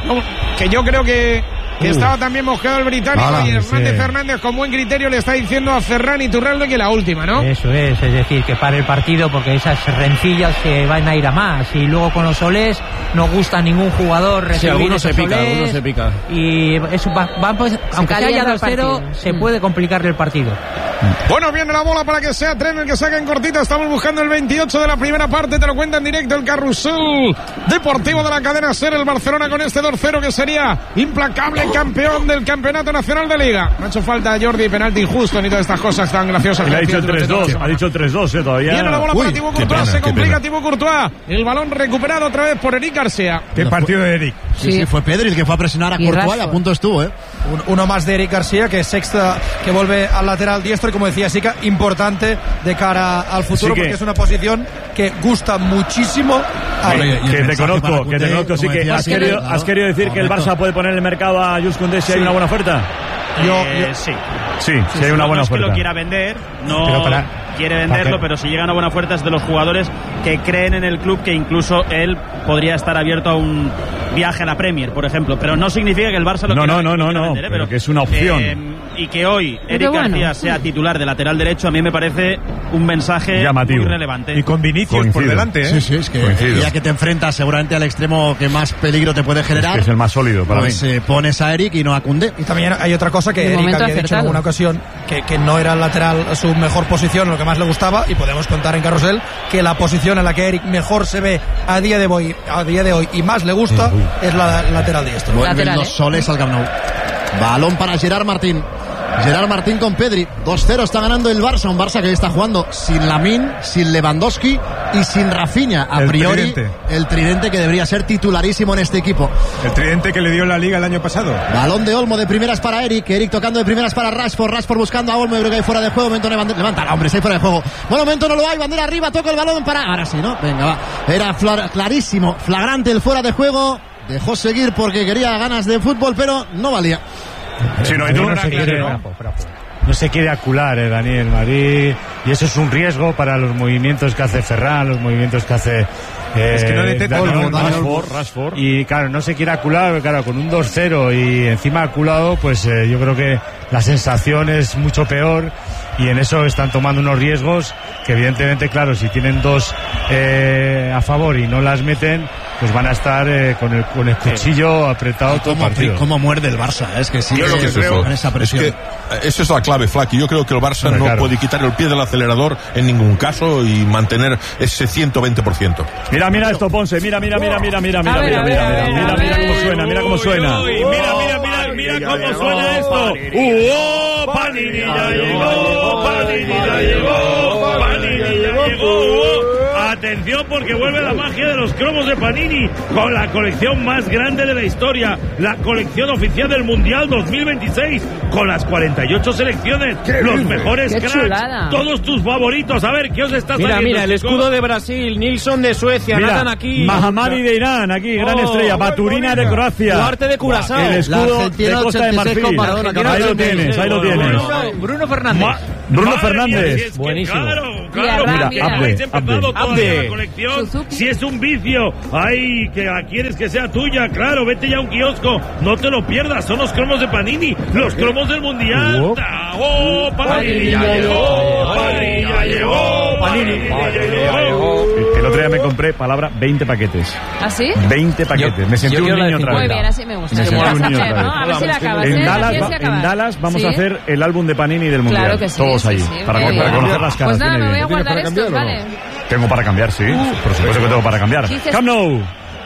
que yo creo que, que Uh. estaba también mosqueado el británico, Ala, y Hernández sí. Hernández con buen criterio le está diciendo a Ferran y Iturralde que la última, ¿no? Eso es, es decir, que pare el partido porque esas rencillas se van a ir a más. Y luego con los solés no gusta a ningún jugador recibir Sí, algunos esos se pica, solés. algunos se pica. Y eso va, va, pues, aunque sea ya calienta el dos cero, partido. se Mm. puede complicarle el partido. Bueno, viene la bola para que sea Tren el que saque en cortita. Estamos buscando el veintiocho de la primera parte. Te lo cuenta en directo el carrusel deportivo de la cadena SER. El Barcelona con este dos cero que sería implacable campeón del Campeonato Nacional de Liga. No ha hecho falta Jordi, penalti injusto ni todas estas cosas tan graciosas. Y le ha que dicho el decía tres durante toda la dos, semana. ha dicho el tres dos, eh, todavía. Viene la bola para Uy, Thibaut qué Courtois, pena, se qué complica pena. Thibaut Courtois. El balón recuperado otra vez por Eric García. Qué partido de Eric. Sí, sí, fue Pedri el que fue a presionar a Y Courtois y a Rashford. punto estuvo, ¿eh? Un- uno más de Eric García, que es sexta, que vuelve al lateral diestro y como decía Sica, importante de cara al futuro, Sí que- porque es una posición que gusta muchísimo a Que, Oye, y el que te mensaje conozco, para que te Koundé, conozco, sí como que decía has Sica, querido, claro. has querido decir que el Correcto. Barça puede poner en el mercado a Jules Koundé si hay una buena oferta. Yo- Eh, yo- sí. Sí, si hay una no buena es que oferta. lo quiera vender, no Pero para- quiere ¿para venderlo, qué? pero si llega una buena oferta es de los jugadores que creen en el club, que incluso él podría estar abierto a un viaje a la Premier, por ejemplo. Pero no significa que el Barça lo No, quiera, no, no, lo no, quiera no, vender, ¿eh? pero que es una opción. eh, y que hoy Pero Eric bueno. García sea titular de lateral derecho, a mí me parece un mensaje Llamativo. muy relevante. Y con Vinicius por Coincido. delante, ¿eh? Sí, sí, es que Coincido. ya que te enfrentas seguramente al extremo que más peligro te puede Es generar, que es el más sólido para pues mí. eh, pones a Eric y no a Koundé. Y también hay otra cosa que De Eric momento había dicho en acertado. alguna ocasión, que, que no era el lateral su mejor posición, lo que más le gustaba, y podemos contar en Carrusel que la posición en la que Eric mejor se ve a día de hoy, a día de hoy y más le gusta es la lateral diestro. Vuelven Lateral, los ¿eh? soles al Camp Nou. Balón para Gerard Martín. Gerard Martín con Pedri. dos cero está ganando el Barça. Un Barça que está jugando sin Lamine, sin Lewandowski y sin Rafinha. A El priori, tridente. el tridente que debería ser titularísimo en este equipo. El tridente que le dio la Liga el año pasado. Balón de Olmo de primeras para Eric. Eric tocando de primeras para Rashford. Rashford buscando a Olmo. Yo creo que hay fuera de juego. Momento levanta, levanta hombre, está fuera de juego. Bueno, momento no lo hay. Bandera arriba. Toca el balón para. Ahora sí, ¿no? Venga, va. Era flor- clarísimo. Flagrante el fuera de juego. Dejó seguir porque quería ganas de fútbol, pero no valía. Sí, no, y Ahí tú- no se quiere, no se quiere acular, eh, Daniel Madrid, y eso es un riesgo para los movimientos que hace Ferran, los movimientos que hace eh, Es que no detecta Dani Olmo, Olmo. Dani Rashford, Rashford. Y claro, no se quiere acular, claro, con un dos cero y encima aculado, pues eh, yo creo que la sensación es mucho peor y en eso están tomando unos riesgos que evidentemente, claro, si tienen dos eh, a favor y no las meten, pues van a estar eh, con, el, con el cuchillo sí. apretado todo el partido. Cómo muerde el Barça, ¿eh? Es que sí, yo es, lo que es, creo, con esa presión. Es que esa es la clave, Flaky. Yo creo que el Barça Pero no claro. puede quitar el pie del acelerador en ningún caso y mantener ese ciento veinte por ciento. Mira, mira esto, Ponce. Mira, mira, mira, mira, mira, mira, mira, mira, mira, mira cómo suena, mira cómo suena. Mira, mira, mira, mira cómo suena esto. ¡Uh! Panini ya llegó, Panini ya llegó, Panini ya llegó. Atención porque vuelve la magia de los cromos de Panini con la colección más grande de la historia, la colección oficial del Mundial dos mil veintiséis con las cuarenta y ocho selecciones, los mejores Qué cracks, chulada. todos tus favoritos. A ver, ¿qué os está Mira, saliendo? mira, el chicos? escudo de Brasil, Nilsson de Suecia, Mira, Nathan aquí. Mahamadi de Irán, aquí, gran Oh, estrella. Baturina de Croacia. Duarte de Curazao. El escudo de Costa de Marfil. Ahí lo tienes, ahí lo tienes. Bruno, Bruno Fernández. Ma- Bruno Madre Fernández. mía, si es que Buenísimo. Claro, claro. Mira, que Abde, habéis empezado Abde. todavía Abde. la colección. Si es un vicio, ay, que la quieres que sea tuya, claro, vete ya a un kiosco, no te lo pierdas, son los cromos de Panini, los cromos del Mundial. Oh. ¡Oh, Panini ya llegó! ¡Panini ya llegó! ¡Panini ya llegó! El otro día me compré, palabra, veinte paquetes. ¿Ah, sí? veinte paquetes. Me sentí yo un quiero niño la otra Muy vez. bien, así me gusta. Me sentí un niño otra ¿no? A ver si la acabas. En ¿eh? Dallas, Tienes que va- en acabar. Dallas vamos ¿Sí? a hacer el álbum de Panini del Mundial. Claro que sí, Todos sí, allí. sí, para, muy para bien. conocer las caras. Pues nada, viene me voy a bien. guardar estos, ¿vale? Tengo para cambiar, sí. Por supuesto que tengo para cambiar. Dices- Camp Nou.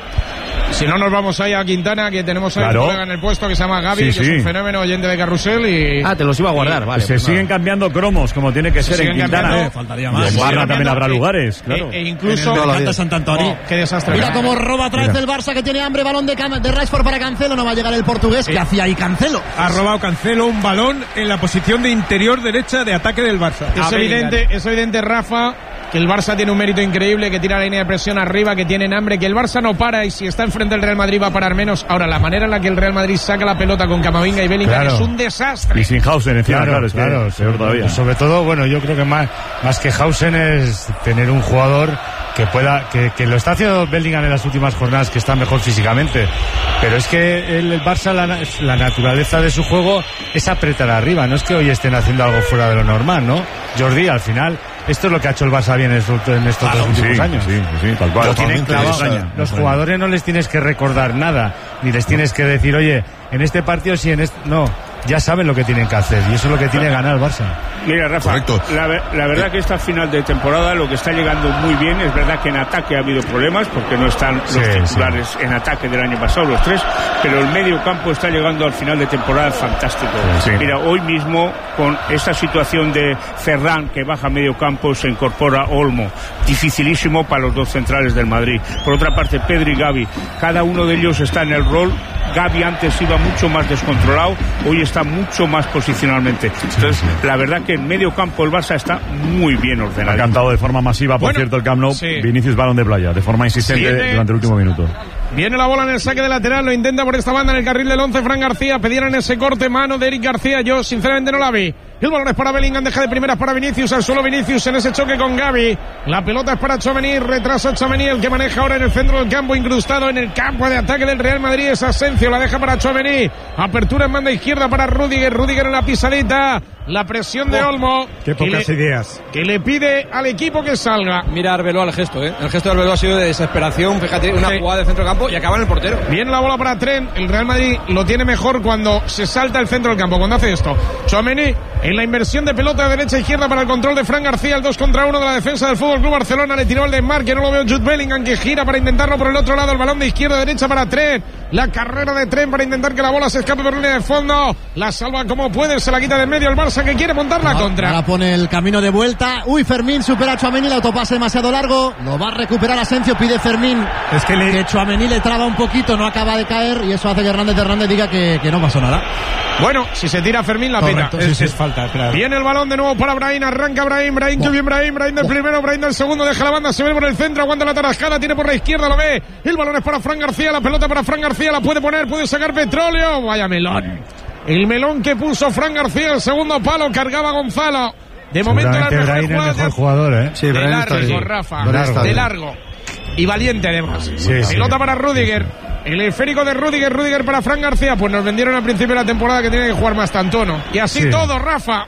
Si no, nos vamos ahí a Quintana, que tenemos a un Claro. colega en el puesto que se llama Gaby, Sí, que sí. es un fenómeno oyente de Carrusel y... Ah, te los iba a guardar, vale. Se pues siguen nada. cambiando cromos, como tiene que ser en siguen Quintana. cambiando. Faltaría Y más. en Sí, Barra sí, también sí. habrá lugares, claro. E, e incluso... Me encanta Sant Antoni. Oh, qué desastre. Mira cómo roba otra vez el Barça, que tiene hambre, balón de, Cam- de Rashford para Cancelo, no va a llegar el portugués, que hacía ahí Cancelo. Ha robado Cancelo un balón en la posición de interior derecha de ataque del Barça. Es evidente, es evidente, Rafa, que el Barça tiene un mérito increíble, que tira la línea de presión arriba, que tienen hambre, que el Barça no para y si está enfrente del Real Madrid va a parar menos. Ahora, la manera en la que el Real Madrid saca la pelota con Camavinga y Bellingham Claro. es un desastre. Y sin Hausen encima, Claro, claro, es que claro, peor todavía. Sobre todo, bueno, yo creo que más, más que Hausen es tener un jugador que pueda, que, que lo está haciendo Bellingham en las últimas jornadas, que está mejor físicamente. Pero es que el, el Barça, la, la naturaleza de su juego es apretar arriba. No es que hoy estén haciendo algo fuera de lo normal, ¿no? Jordi, al final, esto es lo que ha hecho el Barça bien en estos, en estos Ah, dos no, últimos sí, años. sí, sí, tal cual. Lo tienen Totalmente clavado. extraña, Los extraña. jugadores no les tienes que recordar nada, ni les tienes que decir, oye, en este partido sí, en este... No, ya saben lo que tienen que hacer y eso es lo que tiene que ganar el Barça. Mira, Rafa, Correcto. la, ver- la verdad que esta final de temporada lo que está llegando muy bien, es verdad que en ataque ha habido problemas porque no están los Sí, titulares en ataque del año pasado, los tres, pero el medio campo está llegando al final de temporada fantástico. Sí. Mira, hoy mismo con esta situación de Ferran que baja a medio campo se incorpora Olmo, dificilísimo para los dos centrales del Madrid. Por otra parte, Pedro y Gavi, cada uno de ellos está en el rol. Gavi antes iba mucho más descontrolado, hoy está mucho más posicionalmente. Entonces, la verdad que en medio campo el Barça está muy bien Ha ordenado. cantado de forma masiva, por Bueno, cierto, el Camp Nou, sí. Vinicius balón de playa, de forma insistente Siete. durante el último minuto. Viene la bola en el saque de lateral, lo intenta por esta banda en el carril del once, Fran García, pedieron ese corte, mano de Eric García, yo sinceramente no la vi. El balón es para Bellingham, deja de primeras para Vinicius, al suelo Vinicius en ese choque con Gavi. La pelota es para Tchouaméni, retrasa Tchouaméni, el que maneja ahora en el centro del campo, incrustado en el campo de ataque del Real Madrid, es Asensio, la deja para Tchouaméni. Apertura en banda izquierda para Rüdiger, Rüdiger en la pisadita, la presión de Olmo. Qué que pocas le- ideas. Que le pide al equipo que salga. Mira Arbeloa el gesto, ¿eh? El gesto de Arbeloa ha sido de desesperación, fíjate, una Sí. jugada de centro del campo y acaba en el portero. Viene la bola para Trent. El Real Madrid lo tiene mejor cuando se salta el centro del campo, cuando hace esto. Tchouaméni en la inversión de pelota de derecha a izquierda para el control de Fran García, el dos contra uno de la defensa del Fútbol Club Barcelona. Le tiró el desmarque, no lo veo Jude Bellingham, que gira para intentarlo por el otro lado. El balón de izquierda a derecha para Trent. La carrera de Trent para intentar que la bola se escape por línea de fondo. La salva como puede, se la quita de en medio el Barça, que quiere montar la contra. Ahora pone el camino de vuelta. Uy, Fermín supera a Tchouaméni, el autopase demasiado largo. Lo va a recuperar Asensio, pide Fermín. Es que le... Que Tchouaméni le traba un poquito, no acaba de caer y eso hace que Hernández Hernández diga que, que no pasó nada. Bueno, si se tira Fermín, la Correcto, pita. sí, Es, sí. es falta, claro. Viene el balón de nuevo para Brahim, arranca Brahim, Brahim, que bien Brahim, Brahim del primero, Brahim del segundo, deja la banda, se ve por el centro, aguanta la tarascada, tiene por la izquierda, lo ve, el balón es para Fran García, la pelota para Fran García, la puede poner, puede sacar petróleo, vaya melón. El melón que puso Fran García, el segundo palo, cargaba Gonzalo. De momento la Seguramente mejor Brahim es el jugada mejor de- jugador, ¿eh? Sí, de Brahim está largo, bien. Rafa, Brahim está de bien. largo. Y valiente además. Sí, sí. Pelota para Rüdiger. El esférico de Rüdiger, Rüdiger para Fran García. Pues nos vendieron al principio de la temporada que tiene que jugar más Tantono. Y así Sí. todo, Rafa.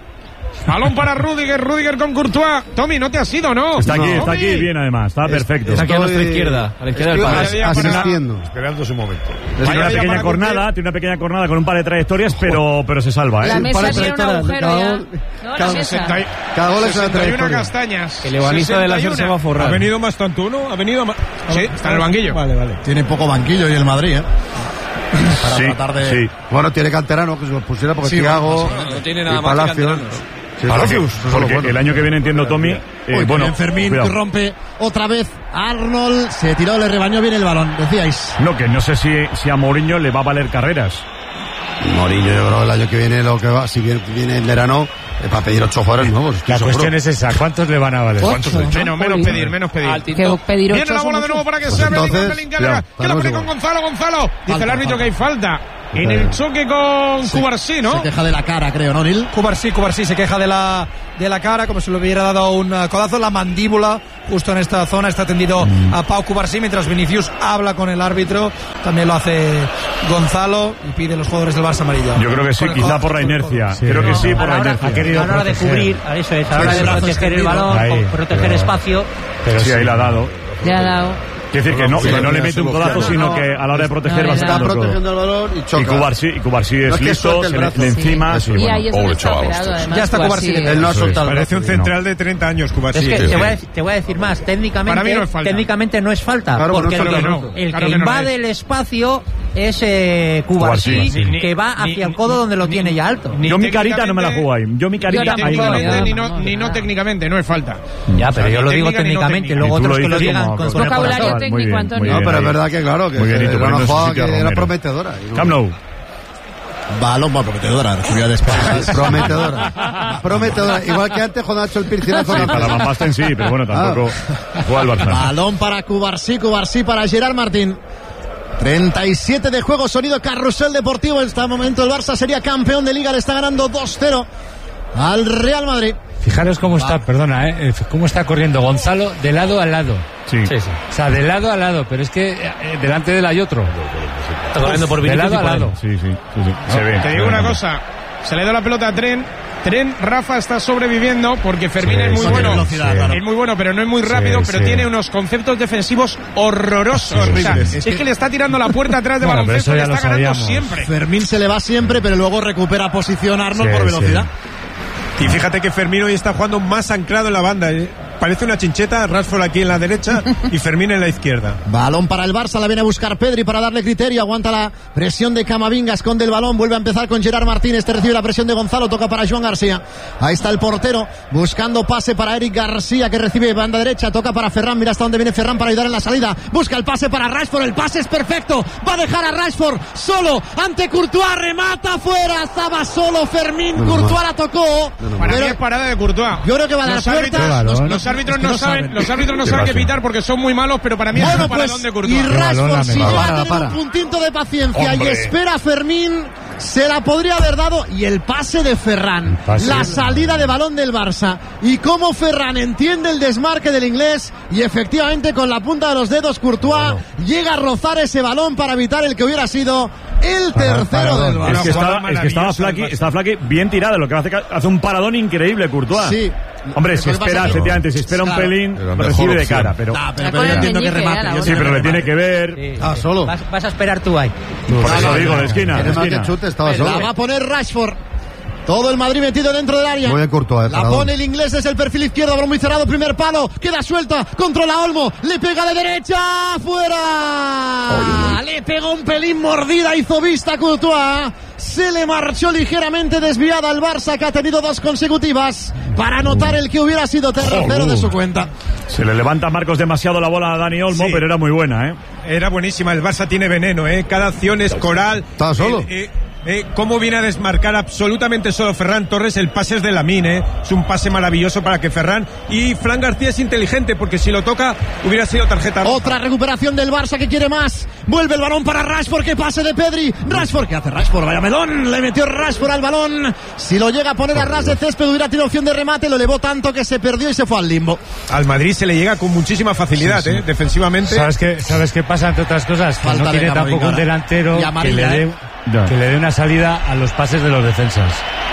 Balón para Rudiger, Rudiger con Courtois. Tommy, no te has ido, ¿no? Está aquí, no. está Tommy. aquí bien además, está perfecto. Está aquí a nuestra izquierda, a la izquierda del palo. Asistiendo. Esperando su momento. Tiene una pequeña cornada, tiene una pequeña cornada con un par de trayectorias, pero, pero se salva, ¿eh? La mesa tiene un agujero cada ya. gol- No, la cada- mesa. Cada gol es una sesenta y una trayectoria. castañas. El ebanista de la se va a forrar. ¿Ha venido más tanto uno? ¿Ha venido más? Sí, está en el banquillo. Vale, vale. Tiene poco banquillo y el Madrid, ¿eh? Para Sí, tratar de... sí. Bueno, tiene canterano que se los pusiera porque Sí, Thiago bueno, no tiene y nada más que Palacios. canteranos. Sí, Palacios, eso es lo porque bueno. el año que viene entiendo Tommy, eh, Uy, bueno, bien Fermín, cuidado. que rompe otra vez. Arnold se tiró, le rebañó bien el balón, decíais. No, que no sé si, si a Mourinho le va a valer carreras. Mourinho, yo creo que el año que viene lo que va, si bien viene en verano, es para pedir ocho jugadores nuevos. La cuestión es esa, ¿cuántos le van a valer? Ocho, ¿no? Menos, menos pedir, menos pedir. Que pedir Viene ocho la bola son de nuevo muchos. para que Pues sea Bellingham, entonces, Bellingham, ya, que la estaremos pone con igual. Gonzalo, Gonzalo. Dice Falta, el árbitro falta. que hay falta. En Falta. el choque con Cubarsí, ¿no? Se queja de la cara, creo, ¿no, Nil? Cubarsí, Cubarsí se queja de la, de la cara, como si le hubiera dado un uh, codazo. La mandíbula, justo en esta zona, está tendido a Pau Cubarsí, mientras Vinicius habla con el árbitro. También lo hace Gonzalo y pide los jugadores del Barça amarillo. Yo creo que sí, Con el quizá codazo, por la con el inercia. codazo. Creo que sí, a por la la hora, inercia. Ha querido a la hora de proteger. cubrir, a eso es, a la hora Sí, de brazo proteger el extendido. balón, Ahí, con- proteger pero- espacio. Pero Sí, ahí la ha dado. Le ha dado. Quiere decir que no, Sí, que no le mira, mete un se codazo, bloquea. sino No, que a la hora de proteger no, va le da. Está sacando todo. protegiendo el balón y choca. Y Cubarsí, y Cubarsí es No es que listo, suelte el se le, brazo. le encima. Sí, sí, Y bueno. ahí es donde pobre está chaval, operado, este. además. Ya está Cubarsí. Cubarsí. Él no ha soltado el Parece un brazo. central de treinta años, Cubarsí. Es que sí, te, sí. voy a, decir- te voy a decir más, técnicamente, Para mí no es falta. técnicamente no es falta, Claro, porque no, el claro que, que no. el Claro que que no invade es. el espacio es eh, Cubarsí, Cubarsí, sí. que va Ni- hacia el ni- codo donde lo ni- tiene ya alto. ni Yo mi carita no me la técnicamente- juego ahí. Yo mi carita Yo Ni ahí no me la técnicamente juego. ni no, no, no, ni no nada. técnicamente, no es falta. Ya, pero Ni yo lo digo técnica ni no técnicamente, técnica. luego Y tú otros lo que lo dices digan como- con, con con el vocabulario corazón. técnico, Muy bien, Antonio. muy No, bien pero es ahí. verdad que claro, que Muy bien, y tú era una poniendo en su jugada sitio que a era Romero. prometedora. y no- Camp Nou. Balón, bueno, prometedora, recibió despejar. Prometedora. Prometedora. Igual que antes cuando ha hecho el Pircinazo. Sí, para Van Basten sí, pero bueno, tampoco juega el Barça. Balón para Cubarsí, Cubarsí para Gerard Martín. treinta y siete de juego, sonido carrusel deportivo. En este momento el Barça sería campeón de Liga, le está ganando dos cero al Real Madrid. Fijaros cómo está, perdona, ¿eh? cómo está corriendo Gonzalo de lado a lado. Sí. Sí, sí. O sea, de lado a lado, pero es que eh, delante de él hay otro. Está corriendo por De Vinicius lado y a por él. lado. Sí, sí, sí, sí. Se ve. Te digo una cosa, se le da la pelota a Tren. Tren, Rafa está sobreviviendo porque Fermín Sí, es muy sí, bueno. velocidad, sí. claro. Es muy bueno, pero no es muy rápido, Sí, pero sí. tiene unos conceptos defensivos horrorosos. Sí, O sea, horribles. es, que, le está tirando la puerta atrás de Bueno, pero baloncesto, eso le ya está lo ganando sabíamos. siempre. Fermín se le va siempre, pero luego recupera posición Arnold Sí, por sí. velocidad. Y fíjate que Fermín hoy está jugando más anclado en la banda. ¿eh? Parece una chincheta, Rashford aquí en la derecha y Fermín en la izquierda. Balón para el Barça, la viene a buscar Pedri para darle criterio, aguanta la presión de Camavinga, esconde el balón, vuelve a empezar con Gerard Martínez, este recibe la presión de Gonzalo, toca para Joan García, ahí está el portero, buscando pase para Eric García, que recibe banda derecha, toca para Ferran, mira hasta dónde viene Ferran para ayudar en la salida, busca el pase para Rashford, el pase es perfecto, va a dejar a Rashford solo, ante Courtois, remata fuera, estaba solo Fermín, Courtois la tocó, Para pero mí es parada de Courtois. yo creo que va a dar los árbitros, puertas. los, Qué los árbitros es que no no saben, saben. los árbitros no Qué saben qué pase. pitar porque son muy malos, pero para mí es Bueno, un paradón pues, de y Courtois. Rashford, si Para, llega a para, tener para. un puntito de paciencia Hombre. y espera a Fermín, se la podría haber dado. Y el pase de Ferran, pase. la salida de balón del Barça. Y cómo Ferran entiende el desmarque del inglés. Y efectivamente, con la punta de los dedos, Courtois llega a rozar ese balón para evitar el que hubiera sido el Para- tercero para- del Es Barça. que estaba, jugada es que estaba maravillosa Flaky, del Barça. estaba Flaky bien tirada, lo que hace, hace un paradón increíble, Courtois. Sí. Hombre, si Lo que pasa espera, es que- efectivamente, si espera un Claro. pelín, Era lo mejor recibe de opción. cara, pero... Nah, pero, La pero con yo el entiendo que meñique, remate. era yo la Sí, entiendo pero que le tiene remate. que ver. Sí, Ah, sí. solo. Vas, vas a esperar tú ahí. Por eso digo, de esquina, de Además que esquina. chute estaba La solo. va a poner Rashford. Todo el Madrid metido dentro del área. Muy bien Courtois, eh, La paradón. pone el inglés desde el perfil izquierdo, balón muy cerrado, primer palo, queda suelta, controla Olmo, le pega de derecha, fuera. Le pegó un pelín mordida, hizo vista Courtois. Se le marchó ligeramente desviada al Barça, que ha tenido dos consecutivas para anotar el que hubiera sido tercero de su cuenta. Se le levanta a Marcos demasiado la bola a Dani Olmo, Sí. pero era muy buena, ¿eh? Era buenísima, el Barça tiene veneno, ¿eh? Cada acción es coral. Estaba solo. Eh, eh, eh, ¿Cómo viene a desmarcar absolutamente solo Ferran Torres? El pase es de Lamine, ¿eh? Es un pase maravilloso para que Ferran... Y Fran García es inteligente, porque si lo toca hubiera sido tarjeta roja. Otra recuperación del Barça que quiere más. Vuelve el balón para Rashford, que pase de Pedri. Rashford, ¿qué hace Rashford? Vaya melón. Le metió Rashford al balón. Si lo llega a poner a ras de césped, hubiera tenido opción de remate. Lo elevó tanto que se perdió y se fue al limbo. Al Madrid se le llega con muchísima facilidad, Sí, sí. ¿eh? Defensivamente. ¿Sabes qué, ¿Sabes qué pasa, entre otras cosas? Que Falta no de tiene Camavinga tampoco un ahora. delantero Y que amarilla, le, dé, ¿eh? Ya. que le dé una salida a los pases de los defensas.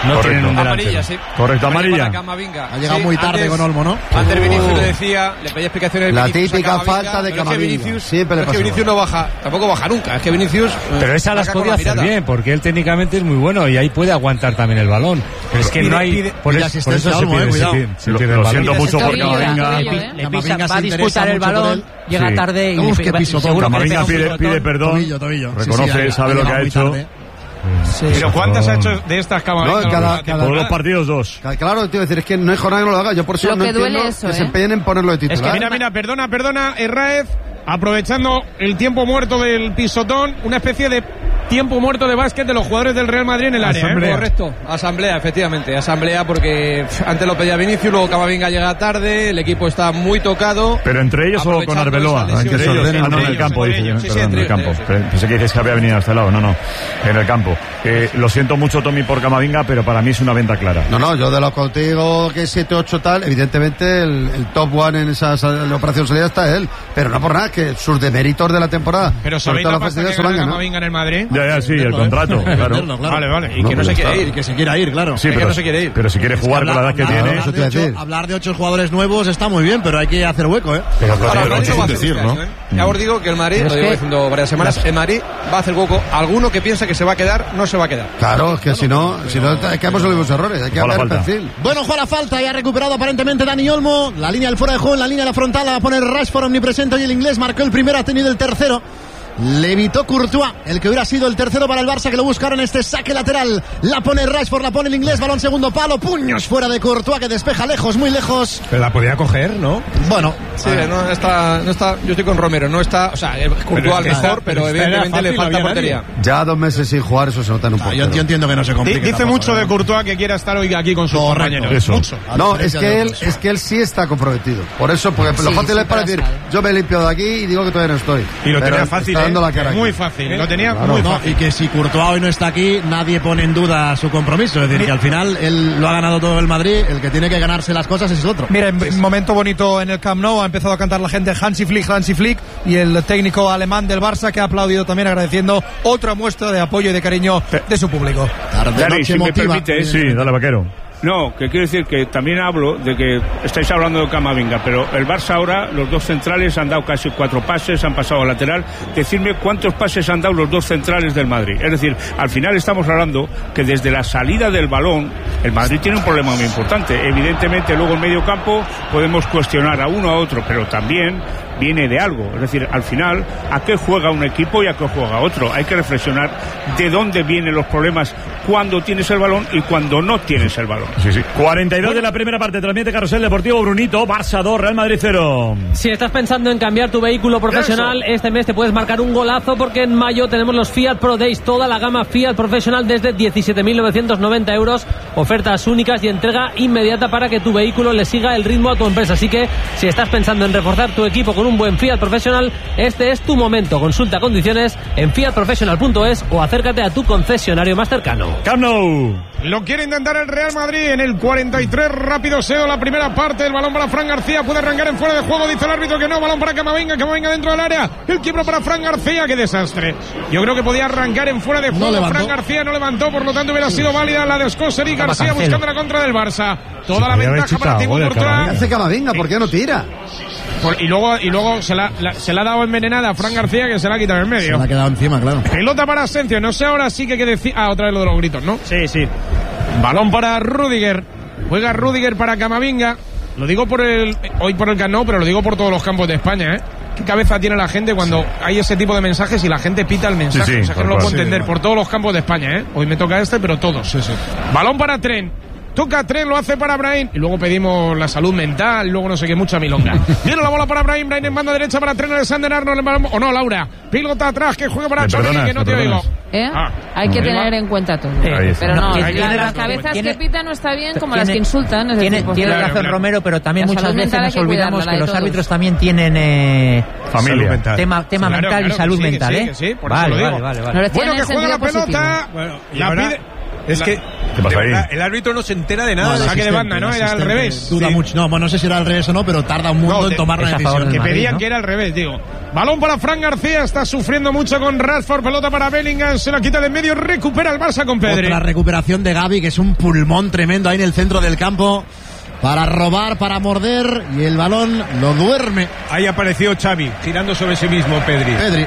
No Correcto. tienen un delantero. Amarilla, sí. Correcto, amarilla. Para Camavinga. Ha llegado Sí, muy tarde antes, con Olmo, ¿no? Antes Uh. Vinicius le decía, le pedía explicaciones. La Vinicius a típica Camavinga, falta de pero es que Camavinga. Vinicius, Siempre le es que pasa Vinicius igual. no baja, tampoco baja nunca. Es que Vinicius. Pero esa las marca con podía la hacer mirada. bien, porque él técnicamente es muy bueno y ahí puede aguantar también el balón. Pero es que Pide- no hay. pide- por, pide eso, por asistencia eso a se Olmo, pierde, eh, se cuidado. pierde- se Lo, pierde lo el siento balón. mucho por Tobillo, Camavinga. tobillo, ¿eh? Le pisa, Camavinga va a se interesa disputar el mucho por balón, él. llega Sí. tarde y Uf, le- qué va- pisotón. seguro que le Camavinga pega un pide, pisotón. pide perdón. Tobillo, tobillo. Sí, Reconoce, sí, ha- sabe ha lo que llegado ha muy hecho. tarde. Sí, Pero sí. ¿cuántas ha hecho de estas Camavinga? No, cada- Que- cada- Por dos partidos, dos. Claro, te iba a decir, es que no hay jornada que no lo haga. Yo por eso Lo no que duele entiendo eso, que ¿eh? se empeñen en ponerlo de titular. Es que mira, mira, perdona, perdona, Herráez, aprovechando el tiempo muerto del pisotón, una especie de tiempo muerto de básquet de los jugadores del Real Madrid en el área. ¿eh? Asamblea. Correcto, asamblea, efectivamente, asamblea porque pff, antes lo pedía Vinicius, luego Camavinga llega tarde, el equipo está muy tocado. Pero entre ellos o con Aprovechando Arbeloa. esa lesión. Entre ellos. Entre Ah, no, en el ellos, campo, entre dice. ellos. Sí, sí, Perdón, en entre el campo. ellos, Pe- Pensé que dices que había venido a este lado. No, no. En el campo. Eh, lo siento mucho, Tommy, por Camavinga, pero para mí es una venta clara. No, no, yo de lo contigo que siete ocho tal, evidentemente el, el top one en esa sal- la operación salida está él, pero no por nada, que sus deméritos de la temporada, Pero sobre ¿sabéis todo la la pasta que facilidad, se lo han gana ganado. Camavinga en el Madrid? Ya, ya, sí, el contrato, claro. Venderlo, claro. Vale, vale. Y que no se quiere está. ir. Y que se quiera ir, claro. Sí, Es que pero, no se quiere ir. pero si quiere jugar con la edad que Hablar- tiene. eso hablar, te iba a de ocho, decir. hablar de ocho jugadores nuevos está muy bien, pero hay que hacer hueco, ¿eh? Pero Ahora, Pero el Madrid sin lo va a hacer decir, este ¿no? año, ¿eh? Ya os digo que el Madrid, Pero lo es llevo que- diciendo varias semanas, el Madrid va a hacer hueco. Alguno que piensa que se va a quedar, no se va a quedar. Claro, es que si no, si no, es que hemos los mismos errores, hay que Ojalá cambiar el falta. perfil. Bueno, juega la falta y ha recuperado aparentemente Dani Olmo. La línea del fuera de juego, en la línea de la frontal la va a poner Rashford omnipresente y el inglés marcó el primero, ha tenido el tercero. Le evitó Courtois, el que hubiera sido el tercero para el Barça, que lo buscaron en este saque lateral. La pone Rashford, la pone el inglés, balón segundo palo, puños fuera de Courtois, que despeja lejos, muy lejos. Pero la podía coger, ¿no? Bueno, Sí, no está, no está, yo estoy con Romero, no está, o sea, Courtois al es que mejor, está- pero pero esta era evidentemente le fácil, falta no había portería. Ya dos meses sin jugar, eso se nota en un ah, portero. yo, yo entiendo que no se Di- complique. Dice tampoco, mucho ¿eh? de Courtois que quiera estar hoy aquí con sus Correcto. compañeros. Eso. Mucho. A No, diferencia es que de él, otros. es que él sí está comprometido. Por eso, porque Sí, lo fácil sí, es para pero decir, sabe. yo me he limpiado de aquí y digo que todavía no estoy. Y lo Pero tenía fácil, está ¿eh? dando la cara aquí. Muy fácil, lo tenía Claro. muy No, fácil. y que si Courtois hoy no está aquí, nadie pone en duda su compromiso. Es decir, que al final él lo ha ganado todo el Madrid, el que tiene que ganarse las cosas es el otro. Mira, en momento bonito en el Camp Nou, ha empezado a cantar la gente Hansi Flick, Hansi Flick, y el técnico alemán del Barça que ha aplaudido también agradeciendo otra muestra de apoyo y de cariño de su público. Dani, noche si me emotiva. permites. Sí, dale, vaquero. No, que quiero decir que también hablo de que estáis hablando de Camavinga, pero el Barça ahora, los dos centrales han dado casi cuatro pases, han pasado al lateral. Decidme cuántos pases han dado los dos centrales del Madrid. Es decir, al final estamos hablando que desde la salida del balón, el Madrid tiene un problema muy importante. Evidentemente, luego en medio campo podemos cuestionar a uno a otro, pero también viene de algo. Es decir, al final, ¿a qué juega un equipo y a qué juega otro? Hay que reflexionar de dónde vienen los problemas cuando tienes el balón y cuando no tienes el balón. Sí, sí. cuarenta y dos de la primera parte. Transmite Carrusel Deportivo Brunito. Barça dos, Real Madrid cero. Si estás pensando en cambiar tu vehículo profesional, este mes te puedes marcar un golazo porque en mayo tenemos los Fiat Pro Days, toda la gama Fiat Professional desde diecisiete mil novecientos noventa euros, ofertas únicas y entrega inmediata para que tu vehículo le siga el ritmo a tu empresa. Así que si estás pensando en reforzar tu equipo con un buen Fiat Professional, este es tu momento. Consulta condiciones en fiat professional punto es o acércate a tu concesionario más cercano. Camp Nou. Lo quiere intentar el Real Madrid en el cuarenta y tres, rápido Seo, la primera parte, el balón para Fran García, puede arrancar en fuera de juego, dice el árbitro que no, balón para Camavinga, Camavinga dentro del área, el quiebro para Fran García, qué desastre. Yo creo que podía arrancar en fuera de juego, No Fran García no levantó, por lo tanto hubiera sido válida la de Escoser y García buscando la contra del Barça. Toda la ventaja para Thibaut ¿Qué Courtois. hace Camavinga? ¿Por qué no tira? Por- y luego, y luego se, la, la- se la ha dado envenenada a Fran García, que se la ha quitado en Se medio. le ha quedado encima, claro. Pelota para Asensio, no sé ahora sí que hay que decir. Ah, otra vez lo de los gritos, ¿no? Sí, sí. Balón para Rüdiger. Juega Rüdiger para Camavinga. Lo digo por el hoy por el Camp Nou, pero lo digo por todos los campos de España, ¿eh? ¿Qué cabeza tiene la gente cuando hay ese tipo de mensajes y la gente pita el mensaje? Sí, sí, o sea, que no lo tal puedo cual. entender Sí, por todos los campos de España, ¿eh? Hoy me toca este, pero todos. Balón para Tren. Toca Tren, lo hace para Brahim. Y luego pedimos la salud mental, luego no sé qué, mucha milonga. Viene la bola para Brahim, Brahim en banda derecha para Tren, Alexander Arnold. O no, Laura. Pilota atrás, que juega para Me Chorri, perdonas, que no me te oigo. perdonas. ¿Eh? Ah, Hay que ahí tener va. en cuenta todo. Ahí está. Pero no, No, las, tiene las razón, cabezas tiene- que pitan no está bien como tiene- las que insultan. Es Tiene, decir, pues, tiene claro, razón claro. Romero, pero también La muchas salud veces mental hay nos que olvidamos cuidarla, la que de los todos. árbitros también tienen eh, Familia. tema, tema Claro, mental claro y que salud sí, que mental, sí, ¿eh? que sí, por eso vale, lo vale, digo. vale, vale. No le Bueno, tienen que juega la sentido positivo. pelota. Bueno, y la ahora- pide. Es la, que ¿Qué pasa ahí? verdad, el árbitro no se entera de nada. No, saque de banda, ¿no? Era al revés. Duda Sí. mucho. No, bueno, no sé si era al revés o no, pero tarda un mundo No, en tomar la decisión. Que Madrid, pedían ¿no? que era al revés, digo. Balón para Fran García, está sufriendo mucho con Rashford, pelota para Bellingham, se la quita de en medio, recupera el Barça con Pedri. Otra recuperación de Gavi, que es un pulmón tremendo ahí en el centro del campo. Para robar, para morder, y el balón lo duerme. Ahí apareció Xavi, girando sobre sí mismo Pedri. Pedri.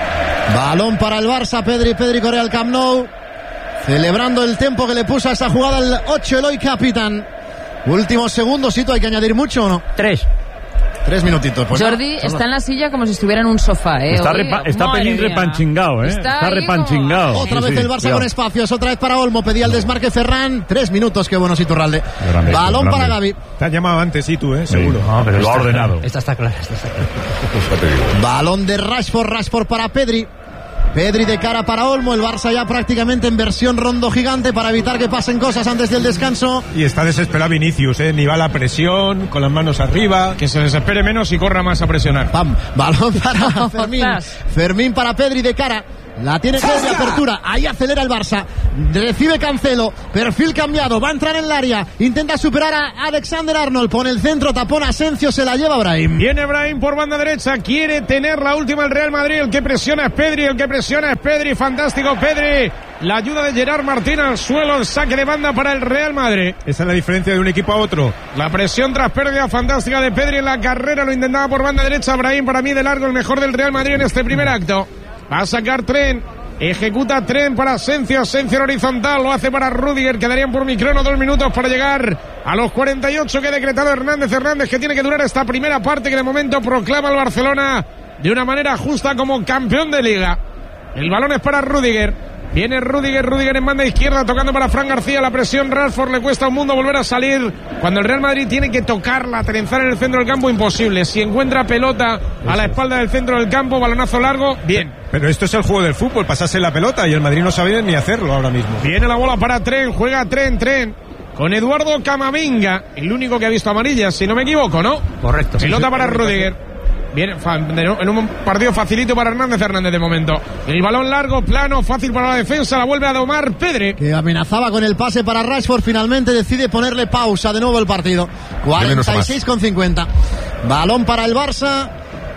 Balón para el Barça, Pedri, Pedri corre al Camp Nou. Celebrando el tiempo que le puso a esa jugada el ocho Eloy Capitán. Últimos segundos, ¿sí? ¿Hay que añadir mucho o no? Tres. Tres minutitos. Pues Jordi nada, está en la silla como si estuviera en un sofá, ¿eh? Está, Hoy, repa, está madre Pelín mía. repanchingado, ¿eh? Está Está, ahí repanchingado. como- Otra Sí, vez sí, el Barça cuidado. con espacios, otra vez para Olmo, pedía el desmarque Ferran. Tres minutos, qué bueno Iturralde. Grande, Balón grande. para Gavi. Te has llamado antes, sí, tú, ¿eh? Sí. Seguro. No, pero lo ha Esta está ordenado. clara, Esta está clara, esta está clara. Balón de Rashford, Rashford para Pedri. Pedri de cara para Olmo, el Barça ya prácticamente en versión rondo gigante para evitar que pasen cosas antes del descanso. Y está desesperado Vinicius, ¿eh? Ni va a la presión, con las manos arriba. Que se desespere menos y corra más a presionar. Pam, balón para Fermín. Fermín para Pedri de cara. La tiene que de apertura. Ahí acelera el Barça. Recibe Cancelo. Perfil cambiado. Va a entrar en el área. Intenta superar a Alexander Arnold. Pone el centro. Tapón Asensio. Se la lleva Brahim. Viene Brahim por banda derecha. Quiere tener la última el Real Madrid. El que presiona es Pedri. El que presiona es Pedri. Fantástico Pedri. La ayuda de Gerard Martín al suelo. El saque de banda para el Real Madrid. Esa es la diferencia de un equipo a otro. La presión tras pérdida fantástica de Pedri en la carrera. Lo intentaba por banda derecha. Brahim, para mí de largo el mejor del Real Madrid en este primer acto. Va a sacar Tren. Ejecuta Tren para Asensio. Asensio en horizontal. Lo hace para Rudiger. Quedarían por microno dos minutos para llegar a los cuarenta y ocho que ha decretado Hernández Hernández, que tiene que durar esta primera parte que de momento proclama al Barcelona de una manera justa como campeón de Liga. El balón es para Rudiger. Viene Rudiger, Rudiger en banda izquierda tocando para Fran García. La presión Rashford, le cuesta un mundo volver a salir. Cuando el Real Madrid tiene que tocarla, trenzar en el centro del campo, imposible. Si encuentra pelota a la espalda del centro del campo, balonazo largo, bien. Pero esto es el juego del fútbol, pasarse la pelota y el Madrid no sabe ni hacerlo ahora mismo. Viene la bola para Tren, juega Tren, Tren. Con Eduardo Camavinga, el único que ha visto amarillas, si no me equivoco, ¿no? Correcto. Pelota para Rudiger. Viene en un partido facilito para Hernández Hernández de momento. El balón largo, plano, fácil para la defensa. La vuelve a domar Pedri. Que amenazaba con el pase para Rashford. Finalmente decide ponerle pausa de nuevo el partido. cuarenta y seis con cincuenta. Balón para el Barça.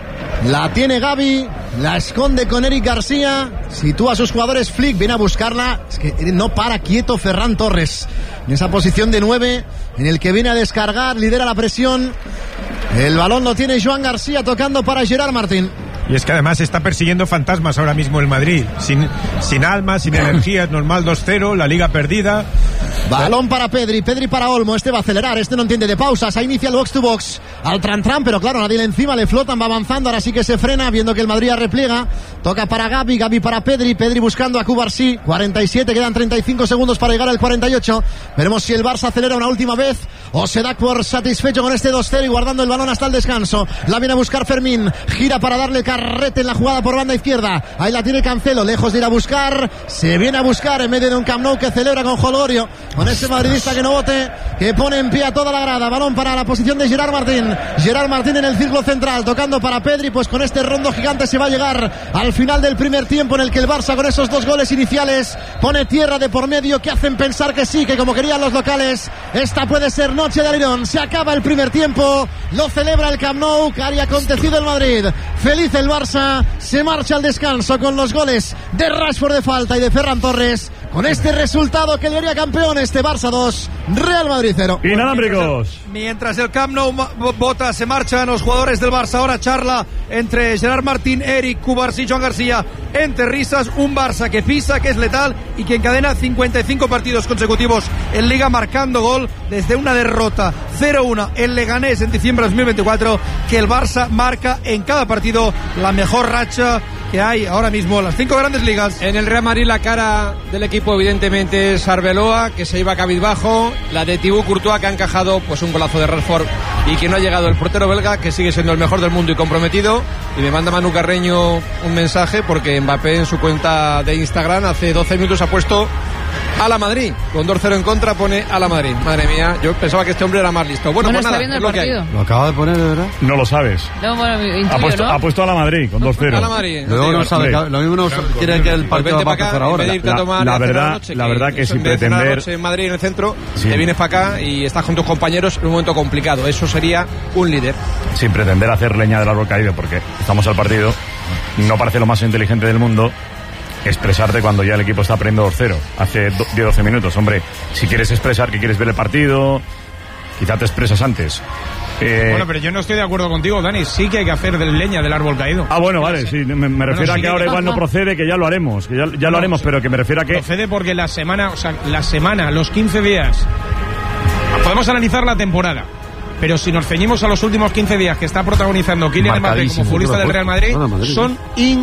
La tiene Gavi. La esconde con Eric García. Sitúa a sus jugadores. Flick viene a buscarla. Es que no para quieto Ferran Torres. En esa posición de nueve. En el que viene a descargar. Lidera la presión. El balón lo tiene Joan García tocando para Gerard Martín. Y es que además está persiguiendo fantasmas ahora mismo el Madrid. Sin, sin alma, sin energía, es normal dos cero, la liga perdida. Balón para Pedri, Pedri para Olmo, este va a acelerar, este no entiende de pausas, ahí inicia el box to box, al tran tran, pero claro, nadie le encima, le flotan, va avanzando, ahora sí que se frena, viendo que el Madrid repliega, toca para Gavi, Gavi para Pedri, Pedri buscando a Cubarsí, cuarenta y siete, quedan treinta y cinco segundos para llegar al cuarenta y ocho, veremos si el Barça acelera una última vez, o se da por satisfecho con este dos cero y guardando el balón hasta el descanso, la viene a buscar Fermín, gira para darle carrete en la jugada por banda izquierda, ahí la tiene Cancelo, lejos de ir a buscar, se viene a buscar en medio de un Camp Nou que celebra con jolgorio, con ese madridista que no vote, que pone en pie a toda la grada, balón para la posición de Gerard Martín, Gerard Martín en el círculo central, tocando para Pedri, pues con este rondo gigante se va a llegar al final del primer tiempo en el que el Barça con esos dos goles iniciales pone tierra de por medio que hacen pensar que sí, que como querían los locales, esta puede ser noche de alirón, se acaba el primer tiempo, lo celebra el Camp Nou, que haya acontecido el Madrid, feliz el Barça, se marcha al descanso con los goles de Rashford de falta y de Ferran Torres, con este resultado que le haría campeón este Barça dos, Real Madrid cero. Inalámbricos. Mientras el Camp Nou bota, se marchan los jugadores del Barça. Ahora charla entre Gerard Martín, Eric, Cubarsí, Joan García. Entre risas, un Barça que pisa, que es letal y que encadena cincuenta y cinco partidos consecutivos en Liga marcando gol desde una derrota cero uno en Leganés en diciembre de dos mil veinticuatro, que el Barça marca en cada partido la mejor racha que hay ahora mismo en las cinco grandes ligas. En el Real Madrid la cara del equipo evidentemente es Arbeloa, que se iba cabizbajo, la de Thibaut Courtois, que ha encajado pues un golazo de Rashford y que no ha llegado el portero belga, que sigue siendo el mejor del mundo y comprometido. Y me manda Manu Carreño un mensaje porque Mbappé en su cuenta de Instagram hace doce minutos ha puesto a la Madrid. Con dos cero en contra pone a la Madrid. Madre mía, yo pensaba que este hombre era más listo. Bueno, Bueno, pues está nada, viendo es el lo que hay. partido. Lo acaba de poner, de verdad. No lo sabes. No, bueno, intuyo, Ha puesto, ¿no? ha puesto a la Madrid con dos cero. A la Madrid. Luego no sabe, Hombre. lo mismo no quiere que el Pues partido vente va a para acá, empezar en ahora. vez de irte a La- tomar la y hacer verdad- noche, la que verdad que eso, sin en vez de cenar la pretender- noche en Madrid, en el centro, Sí. te vienes para acá y estás con tus compañeros en un momento complicado. Eso sería un líder. Sin pretender hacer leña del árbol caído, porque estamos al partido, no parece lo más inteligente del mundo expresarte cuando ya el equipo está perdiendo dos cero, hace diez doce minutos. Hombre, si quieres expresar que quieres ver el partido, quizá te expresas antes. Eh, Bueno, pero yo no estoy de acuerdo contigo, Dani. Sí que hay que hacer de leña del árbol caído. Ah, bueno, vale, sí, me, me refiero Bueno, a sí que que- ahora igual no procede, que ya lo haremos, que ya, ya lo No, haremos, pero que me refiero a que... Procede porque la semana, o sea, la semana, los quince días, podemos analizar la temporada. Pero si nos ceñimos a los últimos quince días que está protagonizando Kylian Mbappé como Marcadísimo, futbolista del Real Madrid, Bueno, Madrid. son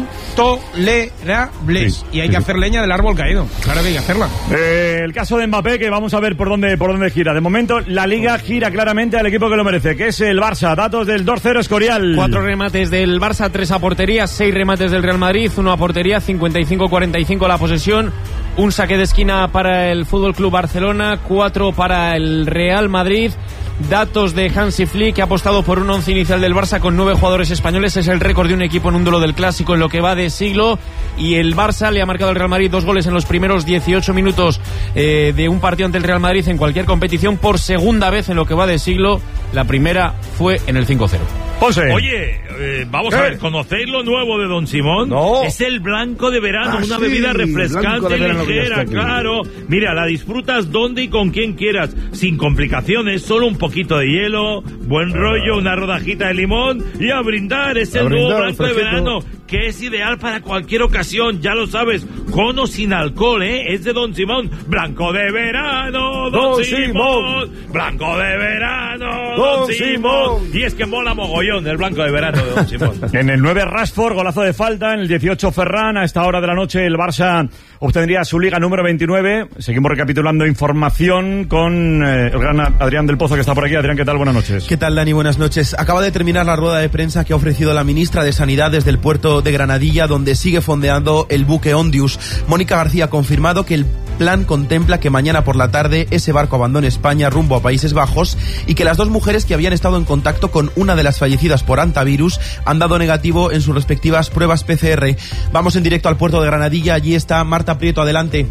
intolerables. Sí, y hay sí, que sí. hacer leña del árbol caído. Claro que hay que hacerla. Eh, el caso de Mbappé, que vamos a ver por dónde, por dónde gira. De momento, la Liga gira claramente al equipo que lo merece, que es el Barça. Datos del dos cero Escorial. Cuatro remates del Barça, tres a portería, seis remates del Real Madrid, uno a portería, cincuenta y cinco cuarenta y cinco la posesión, un saque de esquina para el Fútbol Club Barcelona, cuatro para el Real Madrid. Datos de Hansi Flick, que ha apostado por un once inicial del Barça con nueve jugadores españoles. Es el récord de un equipo en un duelo del Clásico en lo que va de siglo. Y el Barça le ha marcado al Real Madrid dos goles en los primeros dieciocho minutos eh, de un partido ante el Real Madrid en cualquier competición por segunda vez en lo que va de siglo. La primera fue en el cinco cero. Ponce. Oye, eh, vamos a ver, ¿conocéis lo nuevo de Don Simón? No. Es el blanco de verano, Ah, una sí, bebida blanco refrescante de y verano que ya ligera, está aquí. claro. Mira, la disfrutas donde y con quien quieras, sin complicaciones, solo un poquito de hielo, buen rollo, una rodajita de limón y a brindar. Es A el nuevo brindar, blanco de fresquito. verano, que es ideal para cualquier ocasión, ya lo sabes, con o sin alcohol, ¿eh? Es de Don Simón, blanco de verano, Don, Don Simón, blanco de verano, Don, Don Simón. Simón. Y es que mola mogollón el blanco de verano de Don Simón. En el nueve Rashford, golazo de falta. En el dieciocho Ferran. A esta hora de la noche el Barça obtendría su liga número veintinueve. Seguimos recapitulando información con eh, el gran Adrián del Pozo, que está por aquí. Adrián, ¿qué tal? Buenas noches. ¿Qué tal, Dani? Buenas noches. Acaba de terminar la rueda de prensa que ha ofrecido la ministra de Sanidad desde el puerto de Granadilla, donde sigue fondeando el buque Ondius. Mónica García ha confirmado que el plan contempla que mañana por la tarde ese barco abandone España rumbo a Países Bajos y que las dos mujeres que habían estado en contacto con una de las fallecidas por antivirus han dado negativo en sus respectivas pruebas P C R. Vamos en directo al puerto de Granadilla. Allí está Marta Prieto. Adelante.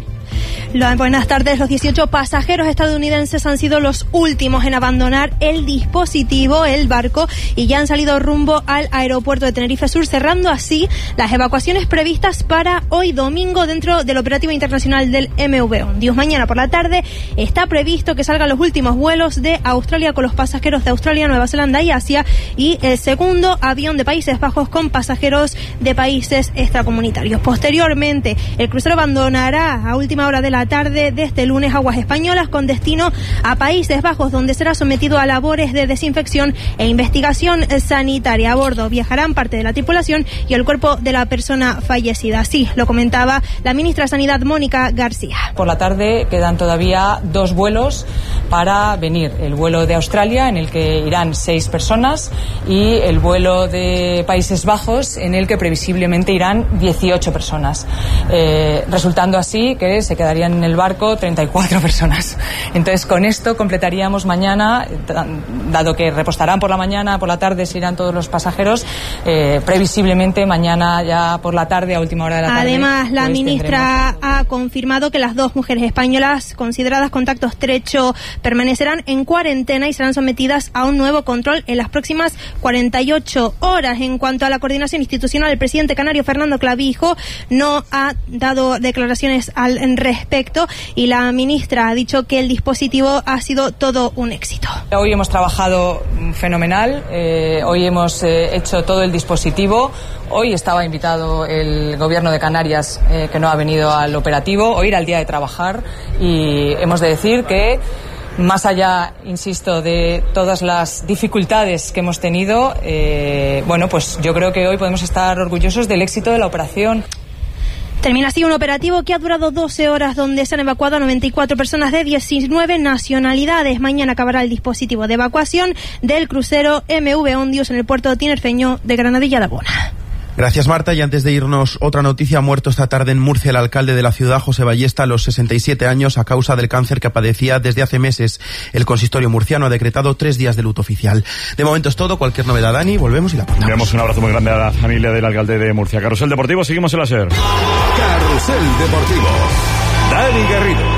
Buenas tardes. Los dieciocho pasajeros estadounidenses han sido los últimos en abandonar el dispositivo, el barco, y ya han salido rumbo al aeropuerto de Tenerife Sur, cerrando así las evacuaciones previstas para hoy domingo dentro del operativo internacional del M V Ondius. Mañana por la tarde está previsto que salgan los últimos vuelos de Australia con los pasajeros de Australia, Nueva Zelanda y Asia, y el segundo avión de Países Bajos con pasajeros de países extracomunitarios. Posteriormente, el crucero abandonará a última hora de la tarde de este lunes aguas españolas con destino a Países Bajos, donde será sometido a labores de desinfección e investigación sanitaria. A bordo viajarán parte de la tripulación y el cuerpo de la persona fallecida. Así lo comentaba la ministra de Sanidad, Mónica García. Por la tarde quedan todavía dos vuelos para venir. El vuelo de Australia, en el que irán seis personas, y el vuelo de Países Bajos, en el que previsiblemente irán dieciocho personas. Eh, resultando así que se quedarían en el barco treinta y cuatro personas. Entonces, con esto completaríamos mañana, dado que repostarán por la mañana, por la tarde se irán todos los pasajeros, eh, previsiblemente mañana ya por la tarde, a última hora de la tarde. Además, la pues, ministra ha confirmado que las dos mujeres españolas consideradas contacto estrecho permanecerán en cuarentena y serán sometidas a un nuevo control en las próximas cuarenta y ocho horas. En cuanto a la coordinación institucional, el presidente canario Fernando Clavijo no ha dado declaraciones al respecto y la ministra ha dicho que el dispositivo ha sido todo un éxito. Hoy hemos trabajado fenomenal, eh, hoy hemos eh, hecho todo el dispositivo. Hoy estaba invitado el gobierno de Canarias, eh, que no ha venido al operativo. Hoy era el día de trabajar y hemos de decir que, más allá, insisto, de todas las dificultades que hemos tenido, eh, bueno, pues yo creo que hoy podemos estar orgullosos del éxito de la operación. Termina así un operativo que ha durado doce horas, donde se han evacuado a noventa y cuatro personas de diecinueve nacionalidades. Mañana acabará el dispositivo de evacuación del crucero M V Ondius en el puerto tinerfeño de Granadilla de Abona. Gracias, Marta. Y antes de irnos, otra noticia: ha muerto esta tarde en Murcia el alcalde de la ciudad, José Ballesta, a los sesenta y siete años, a causa del cáncer que padecía desde hace meses. El consistorio murciano ha decretado tres días de luto oficial. De momento es todo. Cualquier novedad, Dani, volvemos y la contamos. Enviamos un abrazo muy grande a la familia del alcalde de Murcia. Carrusel Deportivo, seguimos en la SER. Carrusel Deportivo. Dani Garrido.